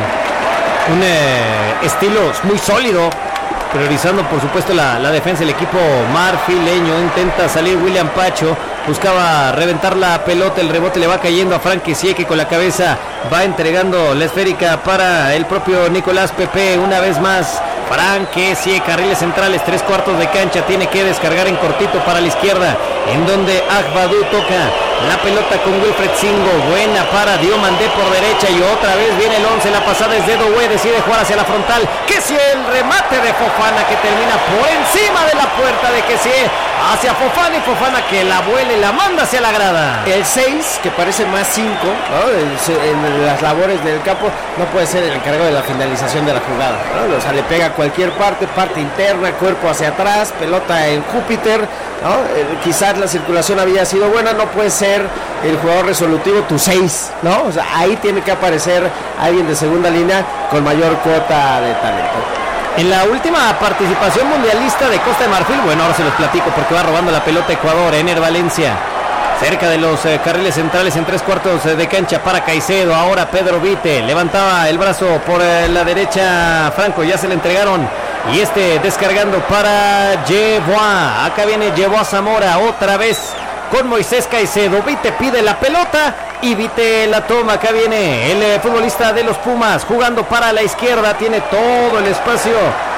un estilo muy sólido, priorizando por supuesto la defensa. El equipo marfileño intenta salir, William Pacho buscaba reventar la pelota, el rebote le va cayendo a Frank Kessie, que con la cabeza va entregando la esférica para el propio Nicolás Pepe. Una vez más Frank Kessie, carriles centrales, 3/4 de cancha, tiene que descargar en cortito para la izquierda, en donde Agbadou toca la pelota con Wilfred Singo, buena para Diomandé por derecha y otra vez viene el 11, la pasada es de Doué, decide jugar hacia la frontal, Kessie, el remate de Fofana que termina por encima de la puerta de Kessie, hacia Fofana y Fofana que la vuela y la manda hacia la grada. El 6, que parece más 5, ¿no? En las labores del campo, no puede ser el encargado de la finalización de la jugada, ¿no? O sea, le pega a cualquier parte interna, cuerpo hacia atrás, pelota en Júpiter, ¿no? Quizás la circulación había sido buena, no puede ser el jugador resolutivo tu 6, ¿no? O sea, ahí tiene que aparecer alguien de segunda línea con mayor cuota de talento. En la última participación mundialista de Costa de Marfil, bueno, ahora se los platico porque va robando la pelota Ecuador, Ener Valencia, cerca de los carriles centrales en 3/4 de cancha para Caicedo, ahora Pedro Vite, levantaba el brazo por la derecha Franco, ya se le entregaron, y descargando para Yeboah, acá viene Yeboah Zamora, otra vez con Moisés Caicedo, Vite pide la pelota y Vite la toma, acá viene el futbolista de los Pumas, jugando para la izquierda, tiene todo el espacio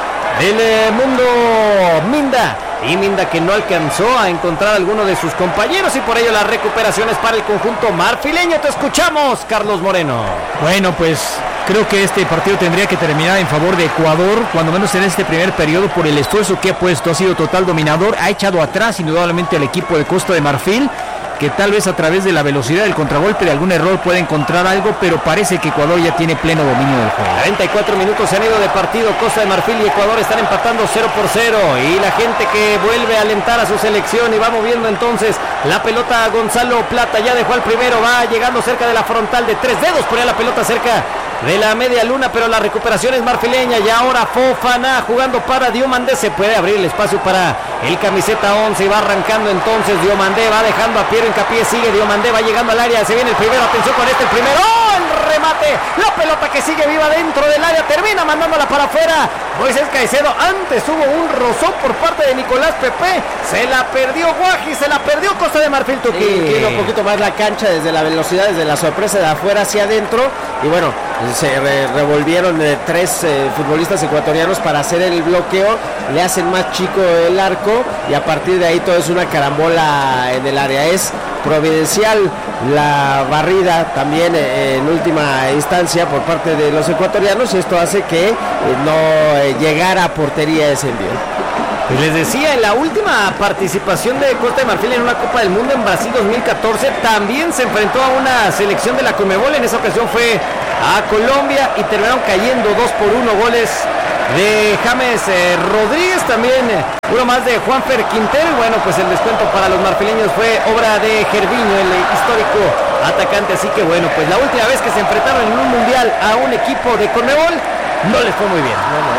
del mundo Minda, y Minda que no alcanzó a encontrar a alguno de sus compañeros y por ello las recuperaciones para el conjunto marfileño. Te escuchamos, Carlos Moreno. Bueno, pues creo que este partido tendría que terminar en favor de Ecuador, cuando menos en este primer periodo, por el esfuerzo que ha puesto. Ha sido total dominador, ha echado atrás indudablemente al equipo de Costa de Marfil, que tal vez a través de la velocidad del contragolpe de algún error puede encontrar algo, pero parece que Ecuador ya tiene pleno dominio del juego. 44 minutos se han ido de partido, Costa de Marfil y Ecuador están empatando 0-0, y la gente que vuelve a alentar a su selección y va moviendo entonces la pelota a Gonzalo Plata, ya dejó al primero, va llegando cerca de la frontal de 3 dedos, por ahí la pelota cerca de la media luna, pero la recuperación es marfileña, y ahora Fofana jugando para Diomandé, se puede abrir el espacio para el camiseta 11 y va arrancando entonces Diomandé, va dejando a Piero Hincapié, sigue Diomandé, va llegando al área, se viene el primero, atención con el primero, ¡oh! El remate, la pelota que sigue viva dentro del área, termina mandándola para afuera. Moisés Caicedo, antes hubo un rozón por parte de Nicolás Pepe, se la perdió Guaji, se la perdió Costa de Marfil, Tuki. Un poquito más la cancha desde la velocidad, desde la sorpresa de afuera hacia adentro, y bueno, se revolvieron tres futbolistas ecuatorianos para hacer el bloqueo, le hacen más chico el arco y a partir de ahí todo es una carambola en el área. Es providencial la barrida también en última instancia por parte de los ecuatorianos, y esto hace que no llegara a portería ese envío. Les decía, en la última participación de Costa de Marfil en una Copa del Mundo en Brasil 2014, también se enfrentó a una selección de la Conmebol. En esa ocasión fue a Colombia y terminaron cayendo 2-1, goles de James Rodríguez, también uno más de Juanfer Quintero. Y bueno, pues el descuento para los marfileños fue obra de Gervinho, el histórico atacante. Así que bueno, pues la última vez que se enfrentaron en un mundial a un equipo de Conmebol, no les fue muy bien.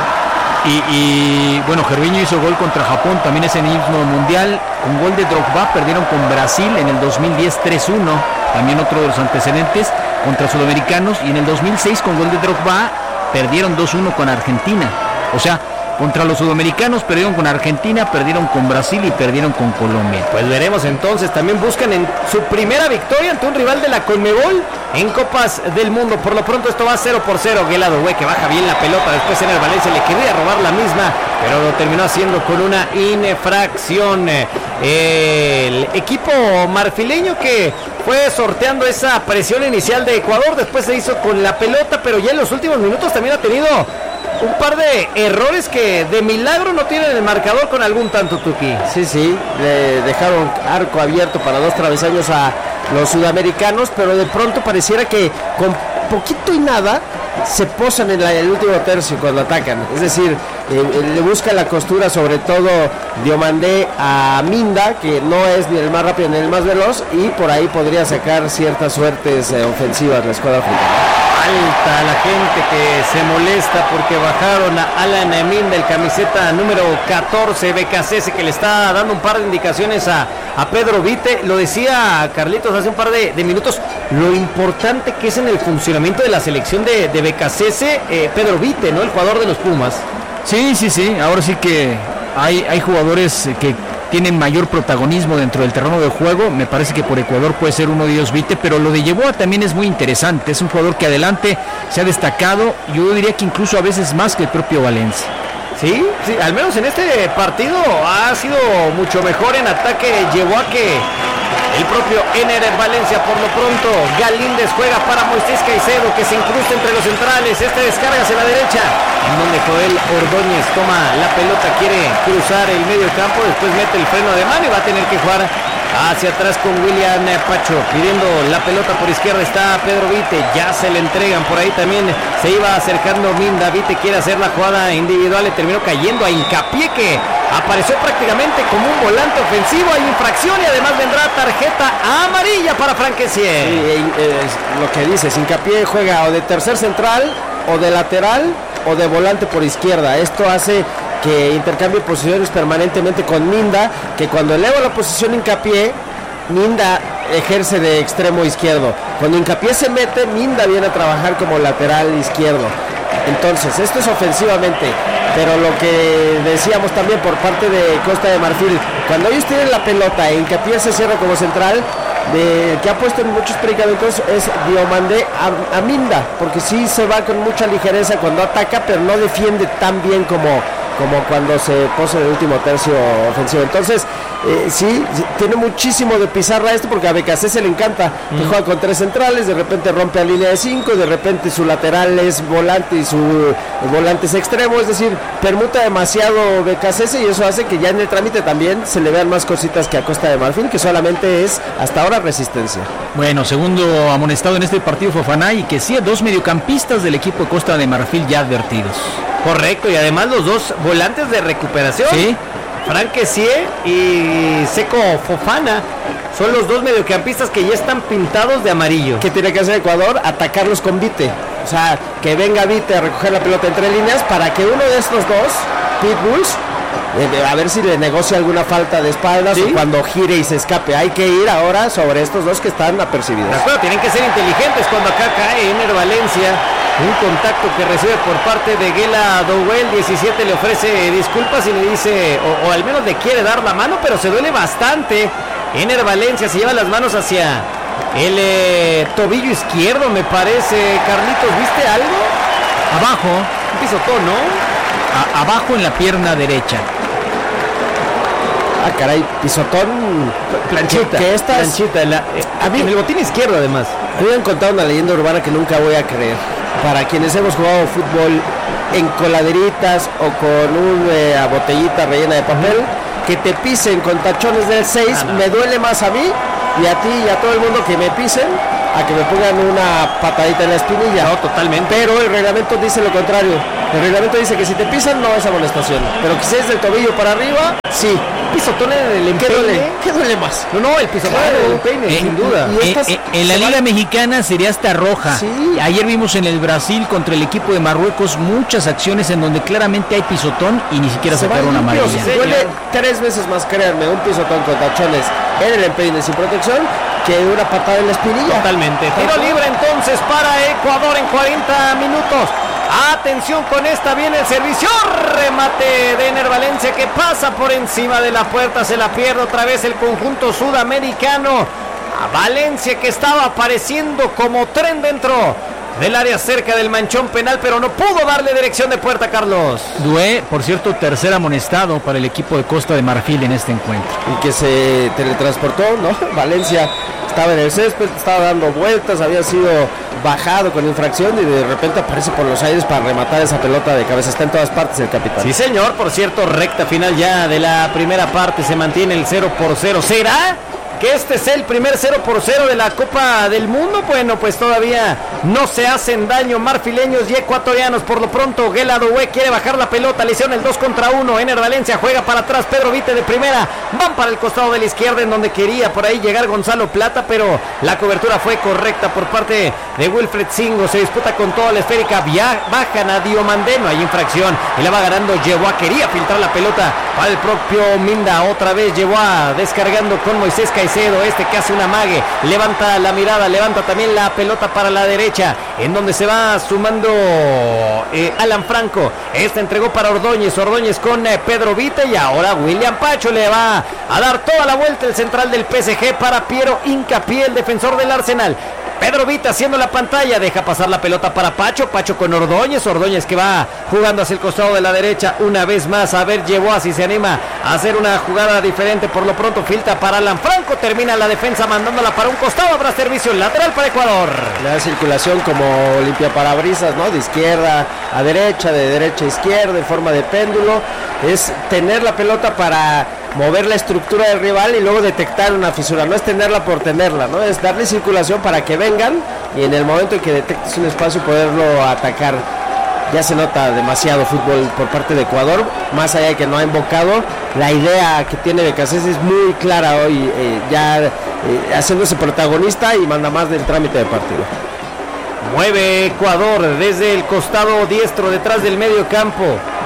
Y bueno, Gervinho hizo gol contra Japón también ese mismo mundial, un gol de Drogba. Perdieron con Brasil en el 2010 3-1, también otro de los antecedentes contra sudamericanos, y en el 2006 con gol de Drogba perdieron 2-1 con Argentina. O sea, contra los sudamericanos perdieron con Argentina, perdieron con Brasil y perdieron con Colombia. Pues veremos entonces, también buscan en su primera victoria ante un rival de la Conmebol en Copas del Mundo. Por lo pronto esto va 0-0. Guelado, que baja bien la pelota, después en el Valencia le quería robar la misma, pero lo terminó haciendo con una infracción. El equipo marfileño que fue sorteando esa presión inicial de Ecuador, después se hizo con la pelota, pero ya en los últimos minutos también ha tenido un par de errores que de milagro no tienen el marcador con algún tanto, Tuki. Sí, le dejaron arco abierto para dos travesaños a los sudamericanos, pero de pronto pareciera que con poquito y nada se posan en el último tercio cuando atacan. Es decir, le busca la costura, sobre todo Diomandé a Minda, que no es ni el más rápido ni el más veloz, y por ahí podría sacar ciertas suertes ofensivas la escuadra africana. Alta la gente que se molesta porque bajaron a Alan Minda, el camiseta número 14, BKC, que le está dando un par de indicaciones a Pedro Vite. Lo decía Carlitos hace un par de minutos, lo importante que es en el funcionamiento de la selección de BKC, Pedro Vite, ¿no? El jugador de los Pumas. Sí, ahora sí que hay jugadores que tienen mayor protagonismo dentro del terreno de juego. Me parece que por Ecuador puede ser uno de ellos Vite, pero lo de Yeboah también es muy interesante. Es un jugador que adelante se ha destacado, yo diría que incluso a veces más que el propio Valencia. Sí, al menos en este partido ha sido mucho mejor en ataque Yeboah que el propio Ener Valencia. Por lo pronto Galíndez juega para Moisés Caicedo, que se incrusta entre los centrales. Descarga hacia la derecha, en donde Joel Ordóñez toma la pelota, quiere cruzar el medio campo, después mete el freno de mano y va a tener que jugar hacia atrás con William Pacho. Pidiendo la pelota por izquierda está Pedro Vite, ya se le entregan. Por ahí también se iba acercando Minda. Vite quiere hacer la jugada individual, le terminó cayendo a Hincapié, que apareció prácticamente como un volante ofensivo. Hay infracción y además vendrá tarjeta amarilla para Frank Kessié. Lo que dices, Hincapié juega o de tercer central, o de lateral, o de volante por izquierda. Esto hace que intercambie posiciones permanentemente con Minda, que cuando eleva la posición Hincapié, Minda ejerce de extremo izquierdo. Cuando Hincapié se mete, Minda viene a trabajar como lateral izquierdo. Entonces, esto es ofensivamente, pero lo que decíamos también por parte de Costa de Marfil, cuando ellos tienen la pelota e Hincapié se cierra como central, que ha puesto en muchos predicamentos es Diomandé a Minda, porque sí se va con mucha ligereza cuando ataca, pero no defiende tan bien como cuando se posa en el último tercio ofensivo. Entonces, sí, tiene muchísimo de pizarra esto, porque a BKC se le encanta que juega con tres centrales, de repente rompe a línea de 5, de repente su lateral es volante y su volante es extremo, es decir, permuta demasiado BKC, y eso hace que ya en el trámite también se le vean más cositas que a Costa de Marfil, que solamente es hasta ahora resistencia. Bueno, segundo amonestado en este partido Fofana, y que sí, dos mediocampistas del equipo de Costa de Marfil ya advertidos. Correcto, y además los dos volantes de recuperación, sí, Frank Kessié y Seco Fofana, son los dos mediocampistas que ya están pintados de amarillo. ¿Qué tiene que hacer Ecuador? Atacarlos con Vite. O sea, que venga Vite a recoger la pelota entre líneas para que uno de estos dos pitbulls a ver si le negocia alguna falta de espaldas, ¿sí? O cuando gire y se escape. Hay que ir ahora sobre estos dos que están apercibidos. De acuerdo, tienen que ser inteligentes cuando acá cae Ener Valencia. Un contacto que recibe por parte de Gela Dowell. 17 le ofrece disculpas y le dice, o al menos le quiere dar la mano, pero se duele bastante. Ener Valencia se lleva las manos hacia el tobillo izquierdo, me parece. Carlitos, ¿viste algo? Abajo. Un pisotón, ¿no? Abajo en la pierna derecha. Ah, caray, pisotón. Planchita. Planchita. A mí, en el botín izquierdo, además. Me habían contado una leyenda urbana que nunca voy a creer. Para quienes hemos jugado fútbol en coladeritas o con una botellita rellena de papel, que te pisen con tachones del 6, me duele más a mí y a ti y a todo el mundo que me pisen a que me pongan una patadita en la espinilla. No, totalmente. Pero el reglamento dice lo contrario. El reglamento dice que si te pisan no es amonestación, pero que si es del tobillo para arriba, sí. Pisotón en el empeine. ¿Qué duele más? No, el pisotón en el empeine, sin duda. En la Liga Mexicana sería hasta roja. Sí. Ayer vimos en el Brasil contra el equipo de Marruecos muchas acciones en donde claramente hay pisotón y ni siquiera sacaron amarilla. Duele 3 veces más, créanme, un pisotón con tachones en el empeine sin protección que una patada en la espinilla. Totalmente. Tiro libre entonces para Ecuador en 40 minutos. Atención con esta, viene el servicio, remate de Ener Valencia que pasa por encima de la puerta, se la pierde otra vez el conjunto sudamericano. A Valencia que estaba apareciendo como tren dentro del área cerca del manchón penal, pero no pudo darle dirección de puerta, Carlos. Dué, por cierto, tercer amonestado para el equipo de Costa de Marfil en este encuentro. Y que se teletransportó, ¿no? Valencia estaba en el césped, estaba dando vueltas, había sido bajado con infracción y de repente aparece por los aires para rematar esa pelota de cabeza. Está en todas partes el capitán. Sí, señor. Por cierto, recta final ya de la primera parte, se mantiene el 0-0. ¿Será que este es el primer 0-0 de la Copa del Mundo? Bueno, pues todavía no se hacen daño marfileños y ecuatorianos. Por lo pronto, Gela Dowell quiere bajar la pelota, le hicieron el 2 contra 1. Ener Valencia juega para atrás, Pedro Vite de primera, van para el costado de la izquierda en donde quería por ahí llegar Gonzalo Plata, pero la cobertura fue correcta por parte de Wilfred Singo. Se disputa con toda la esférica, bajan a Diomandé, no hay infracción y la va ganando Yeboah. Quería filtrar la pelota para el propio Minda, otra vez Yeboah descargando con Moisés Caicedo. Este que hace un amague, levanta la mirada, levanta también la pelota para la derecha, en donde se va sumando Alan Franco. Este entregó para Ordóñez con Pedro Vite y ahora William Pacho le va a dar toda la vuelta el central del PSG para Piero Hincapié, el defensor del Arsenal. Pedro Vite haciendo la pantalla, deja pasar la pelota para Pacho con Ordóñez que va jugando hacia el costado de la derecha una vez más, a ver Yeboah si se anima a hacer una jugada diferente. Por lo pronto filtra para Alan Franco, termina la defensa mandándola para un costado, habrá servicio lateral para Ecuador. La circulación como limpia parabrisas, ¿no? De izquierda a derecha, de derecha a izquierda, en forma de péndulo. Es tener la pelota para mover la estructura del rival y luego detectar una fisura, no es tenerla por tenerla, ¿no? Es darle circulación para que vengan y en el momento en que detectes un espacio poderlo atacar. Ya se nota demasiado fútbol por parte de Ecuador, más allá de que no ha invocado. La idea que tiene Becasés es muy clara hoy, haciéndose protagonista y manda más del trámite de partido. Mueve Ecuador desde el costado diestro, detrás del medio campo.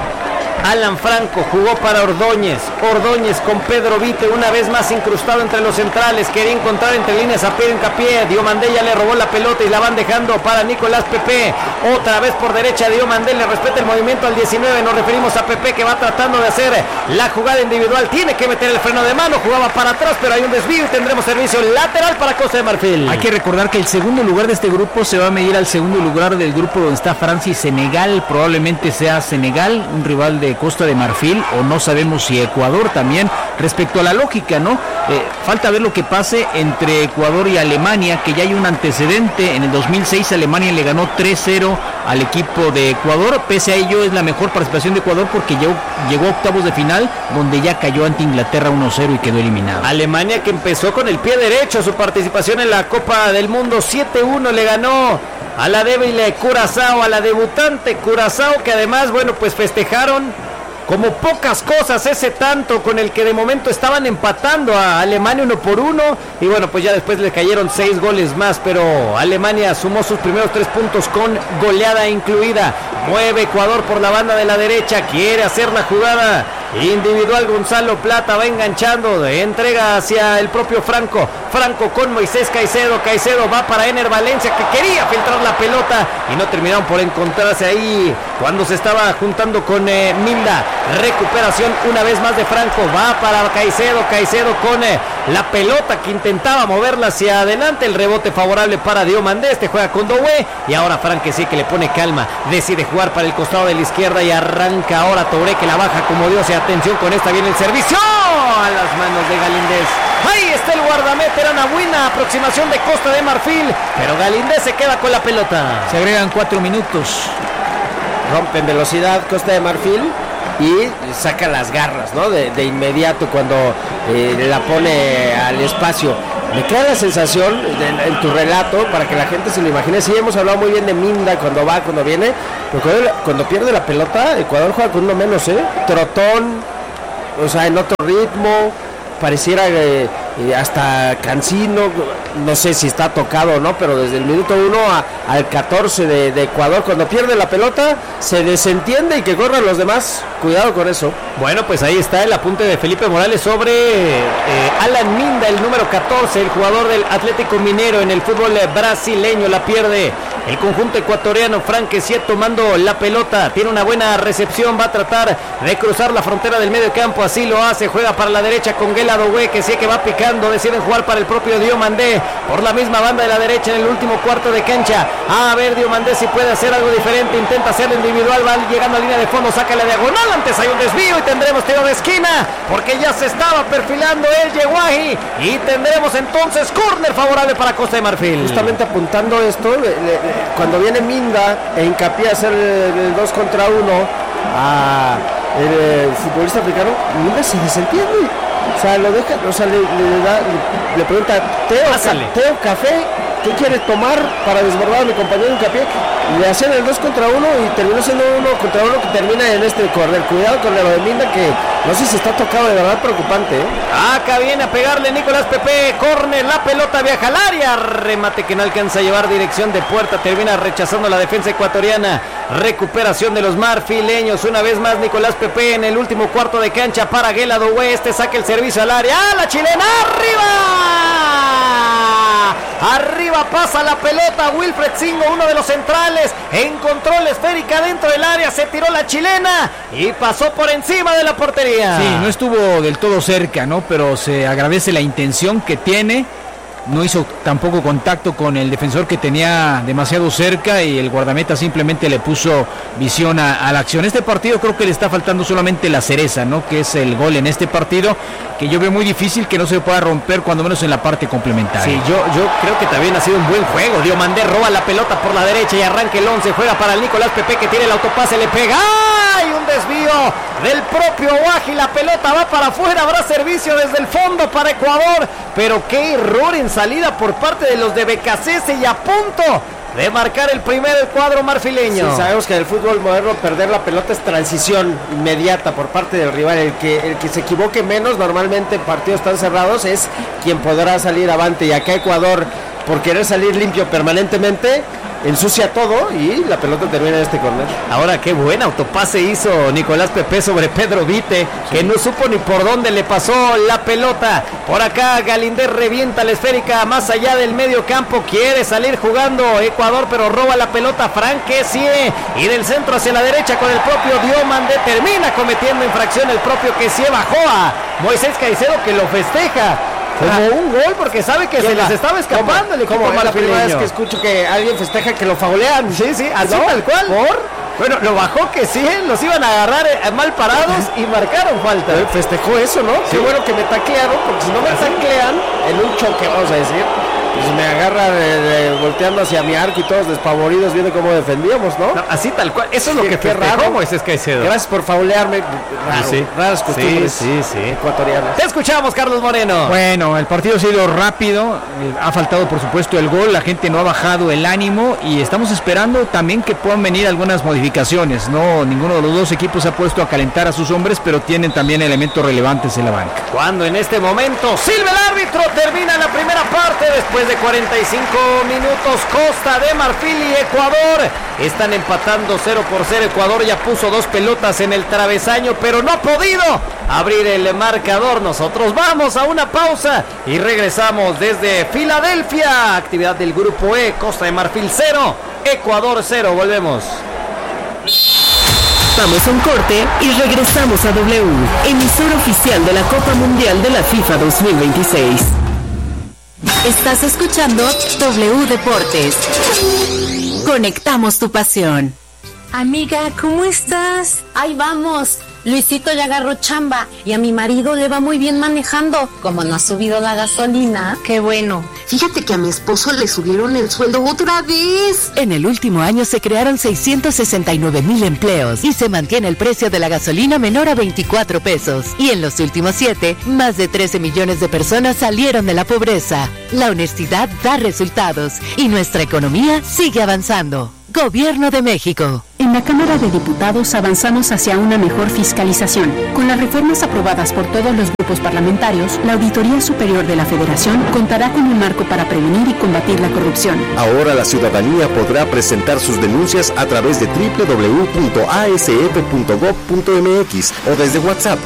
Alan Franco jugó para Ordóñez con Pedro Vite, una vez más incrustado entre los centrales, quería encontrar entre líneas a Piero Hincapié. Diomandé ya le robó la pelota y la van dejando para Nicolás Pepe, otra vez por derecha Diomandé, le respeta el movimiento al 19, nos referimos a Pepe que va tratando de hacer la jugada individual, tiene que meter el freno de mano, jugaba para atrás pero hay un desvío y tendremos servicio lateral para Costa de Marfil. Hay que recordar que el segundo lugar de este grupo se va a medir al segundo lugar del grupo donde está Francia y Senegal, probablemente sea Senegal, un rival de Costa de Marfil, o no sabemos si Ecuador también. Respecto a la lógica, ¿no? Falta ver lo que pase entre Ecuador y Alemania, que ya hay un antecedente. En el 2006 Alemania le ganó 3-0 al equipo de Ecuador. Pese a ello es la mejor participación de Ecuador porque llegó a octavos de final, donde ya cayó ante Inglaterra 1-0 y quedó eliminado. Alemania que empezó con el pie derecho su participación en la Copa del Mundo, 7-1 le ganó a la débil Curazao, a la debutante Curazao, que además, bueno, pues festejaron como pocas cosas ese tanto con el que de momento estaban empatando a Alemania 1-1, y bueno, pues ya después le cayeron 6 goles más, pero Alemania sumó sus primeros 3 puntos con goleada incluida. Mueve Ecuador por la banda de la derecha, quiere hacer la jugada individual Gonzalo Plata, va enganchando, entrega hacia el propio Franco con Moisés Caicedo va para Ener Valencia, que quería filtrar la pelota y no terminaron por encontrarse ahí cuando se estaba juntando con Minda. Recuperación una vez más de Franco, va para Caicedo con la pelota que intentaba moverla hacia adelante, el rebote favorable para Diomandé, juega con Doué y ahora Frank que sí que le pone calma, decide jugar para el costado de la izquierda y arranca ahora Touré, que la baja como Dios, y atención con esta, viene el servicio a las manos de Galíndez. Ahí está el guardameta, era una buena aproximación de Costa de Marfil, pero Galíndez se queda con la pelota. Se agregan 4 minutos. Rompen velocidad Costa de Marfil y saca las garras, ¿no? De inmediato cuando la pone al espacio. Me queda la sensación en tu relato, para que la gente se lo imagine. Sí, hemos hablado muy bien de Minda cuando va, cuando viene, pero cuando pierde la pelota, Ecuador juega con uno menos, trotón, o sea, en otro ritmo, pareciera hasta cansino, no sé si está tocado o no, pero desde el minuto 1 al 14 de Ecuador, cuando pierde la pelota, se desentiende y que corran los demás. Cuidado con eso. Bueno, pues ahí está el apunte de Felipe Morales sobre Alan Minda, el número 14, el jugador del Atlético Mineiro en el fútbol brasileño. La pierde el conjunto ecuatoriano. Frank Kessie tomando la pelota, tiene una buena recepción, va a tratar de cruzar la frontera del medio campo, así lo hace, juega para la derecha con Guela Doué, Kessie que va picando, deciden jugar para el propio Diomandé por la misma banda de la derecha en el último cuarto de cancha. A ver Diomandé si puede hacer algo diferente, intenta hacerlo individual, va llegando a línea de fondo, saca la diagonal, antes hay un desvío y tendremos tiro de esquina porque ya se estaba perfilando el Yeguaji y tendremos entonces córner favorable para Costa de Marfil. Justamente apuntando esto, cuando viene Minda e hincapié a hacer el 2 contra 1 a el futbolista africano, Minda se desentiende, o sea, lo deja, o sea, le pregunta, Teo, café, ¿qué quiere tomar para desbordar a mi compañero hincapié? Le hacen el 2 contra 1 y terminó siendo 1 contra 1 que termina en este corner. Cuidado con lo de Minda, que no sé si está tocado, de verdad preocupante. Acá viene a pegarle Nicolás Pepe, córner, la pelota viaja al área, remate que no alcanza a llevar dirección de puerta, termina rechazando la defensa ecuatoriana. Recuperación de los marfileños, una vez más Nicolás Pepe en el último cuarto de cancha para Guela Doué, saca el servicio al área, ¡ah, la chilena! Arriba pasa la pelota, Wilfred Singo, uno de los centrales, encontró la esférica dentro del área, se tiró la chilena y pasó por encima de la portería. Sí, no estuvo del todo cerca, ¿no? Pero se agradece la intención que tiene. No hizo tampoco contacto con el defensor, que tenía demasiado cerca, y el guardameta simplemente le puso visión a la acción. Este partido creo que le está faltando solamente la cereza, ¿no? Que es el gol en este partido, que yo veo muy difícil que no se pueda romper, cuando menos en la parte complementaria. Sí, yo creo que también ha sido un buen juego. Diomandé roba la pelota por la derecha y arranca el 11, juega para el Nicolás Pepe, que tiene el autopase, le pega, ¡ay! Un desvío del propio Guaji, la pelota va para afuera, habrá servicio desde el fondo para Ecuador, pero qué error en salida por parte de los de Becasese, y a punto de marcar el primero el cuadro marfileño. Sí, sabemos que en el fútbol moderno perder la pelota es transición inmediata por parte del rival. El que se equivoque menos, normalmente en partidos tan cerrados, es quien podrá salir avante, y acá Ecuador, por querer salir limpio permanentemente, ensucia todo y la pelota termina en este córner. Ahora qué buen autopase hizo Nicolás Pepe sobre Pedro Vite, que no supo ni por dónde le pasó la pelota. Por acá Galíndez revienta la esférica más allá del medio campo, quiere salir jugando Ecuador, pero roba la pelota Frank Kessie, y del centro hacia la derecha con el propio Diomandé, termina cometiendo infracción el propio Kessie, bajó a Moisés Caicedo, que lo festeja como un gol porque sabe que se les estaba escapando el equipo marfileño. Es la primera vez que escucho que alguien festeja que lo faulean. Sí, así tal cual. Bueno, lo bajó que sí, los iban a agarrar mal parados y marcaron falta. Festejó eso, ¿no? Sí. Qué bueno que me taclearon, porque si no me taclean en un choque, vamos a decir, pues me agarra volteando hacia mi arco y todos despavoridos viendo cómo defendíamos, ¿no? Así tal cual, eso es lo que festejó Moisés Caicedo. Gracias por faulearme. Raras costumbres ecuatorianas. Te escuchamos, Carlos Moreno. Bueno, el partido ha sido rápido, ha faltado por supuesto el gol, la gente no ha bajado el ánimo, y estamos esperando también que puedan venir algunas modificaciones modificaciones, ¿no? Ninguno de los dos equipos se ha puesto a calentar a sus hombres, pero tienen también elementos relevantes en la banca. Cuando en este momento silba el árbitro, termina la primera parte después de 45 minutos. Costa de Marfil y Ecuador están empatando 0-0. Ecuador ya puso 2 pelotas en el travesaño, pero no ha podido abrir el marcador. Nosotros vamos a una pausa y regresamos desde Filadelfia. Actividad del grupo E, Costa de Marfil 0, Ecuador 0. Volvemos. Vamos a un corte y regresamos a W, emisora oficial de la Copa Mundial de la FIFA 2026. Estás escuchando W Deportes. Conectamos tu pasión. Amiga, ¿cómo estás? Ahí vamos. Luisito ya agarró chamba y a mi marido le va muy bien manejando. Como no ha subido la gasolina. Qué bueno. Fíjate que a mi esposo le subieron el sueldo otra vez. En el último año se crearon 669,000 empleos y se mantiene el precio de la gasolina menor a 24 pesos. Y en los últimos 7, más de 13 millones de personas salieron de la pobreza. La honestidad da resultados y nuestra economía sigue avanzando. Gobierno de México. En la Cámara de Diputados avanzamos hacia una mejor fiscalización. Con las reformas aprobadas por todos los grupos parlamentarios, la Auditoría Superior de la Federación contará con un marco para prevenir y combatir la corrupción. Ahora la ciudadanía podrá presentar sus denuncias a través de www.asf.gov.mx o desde WhatsApp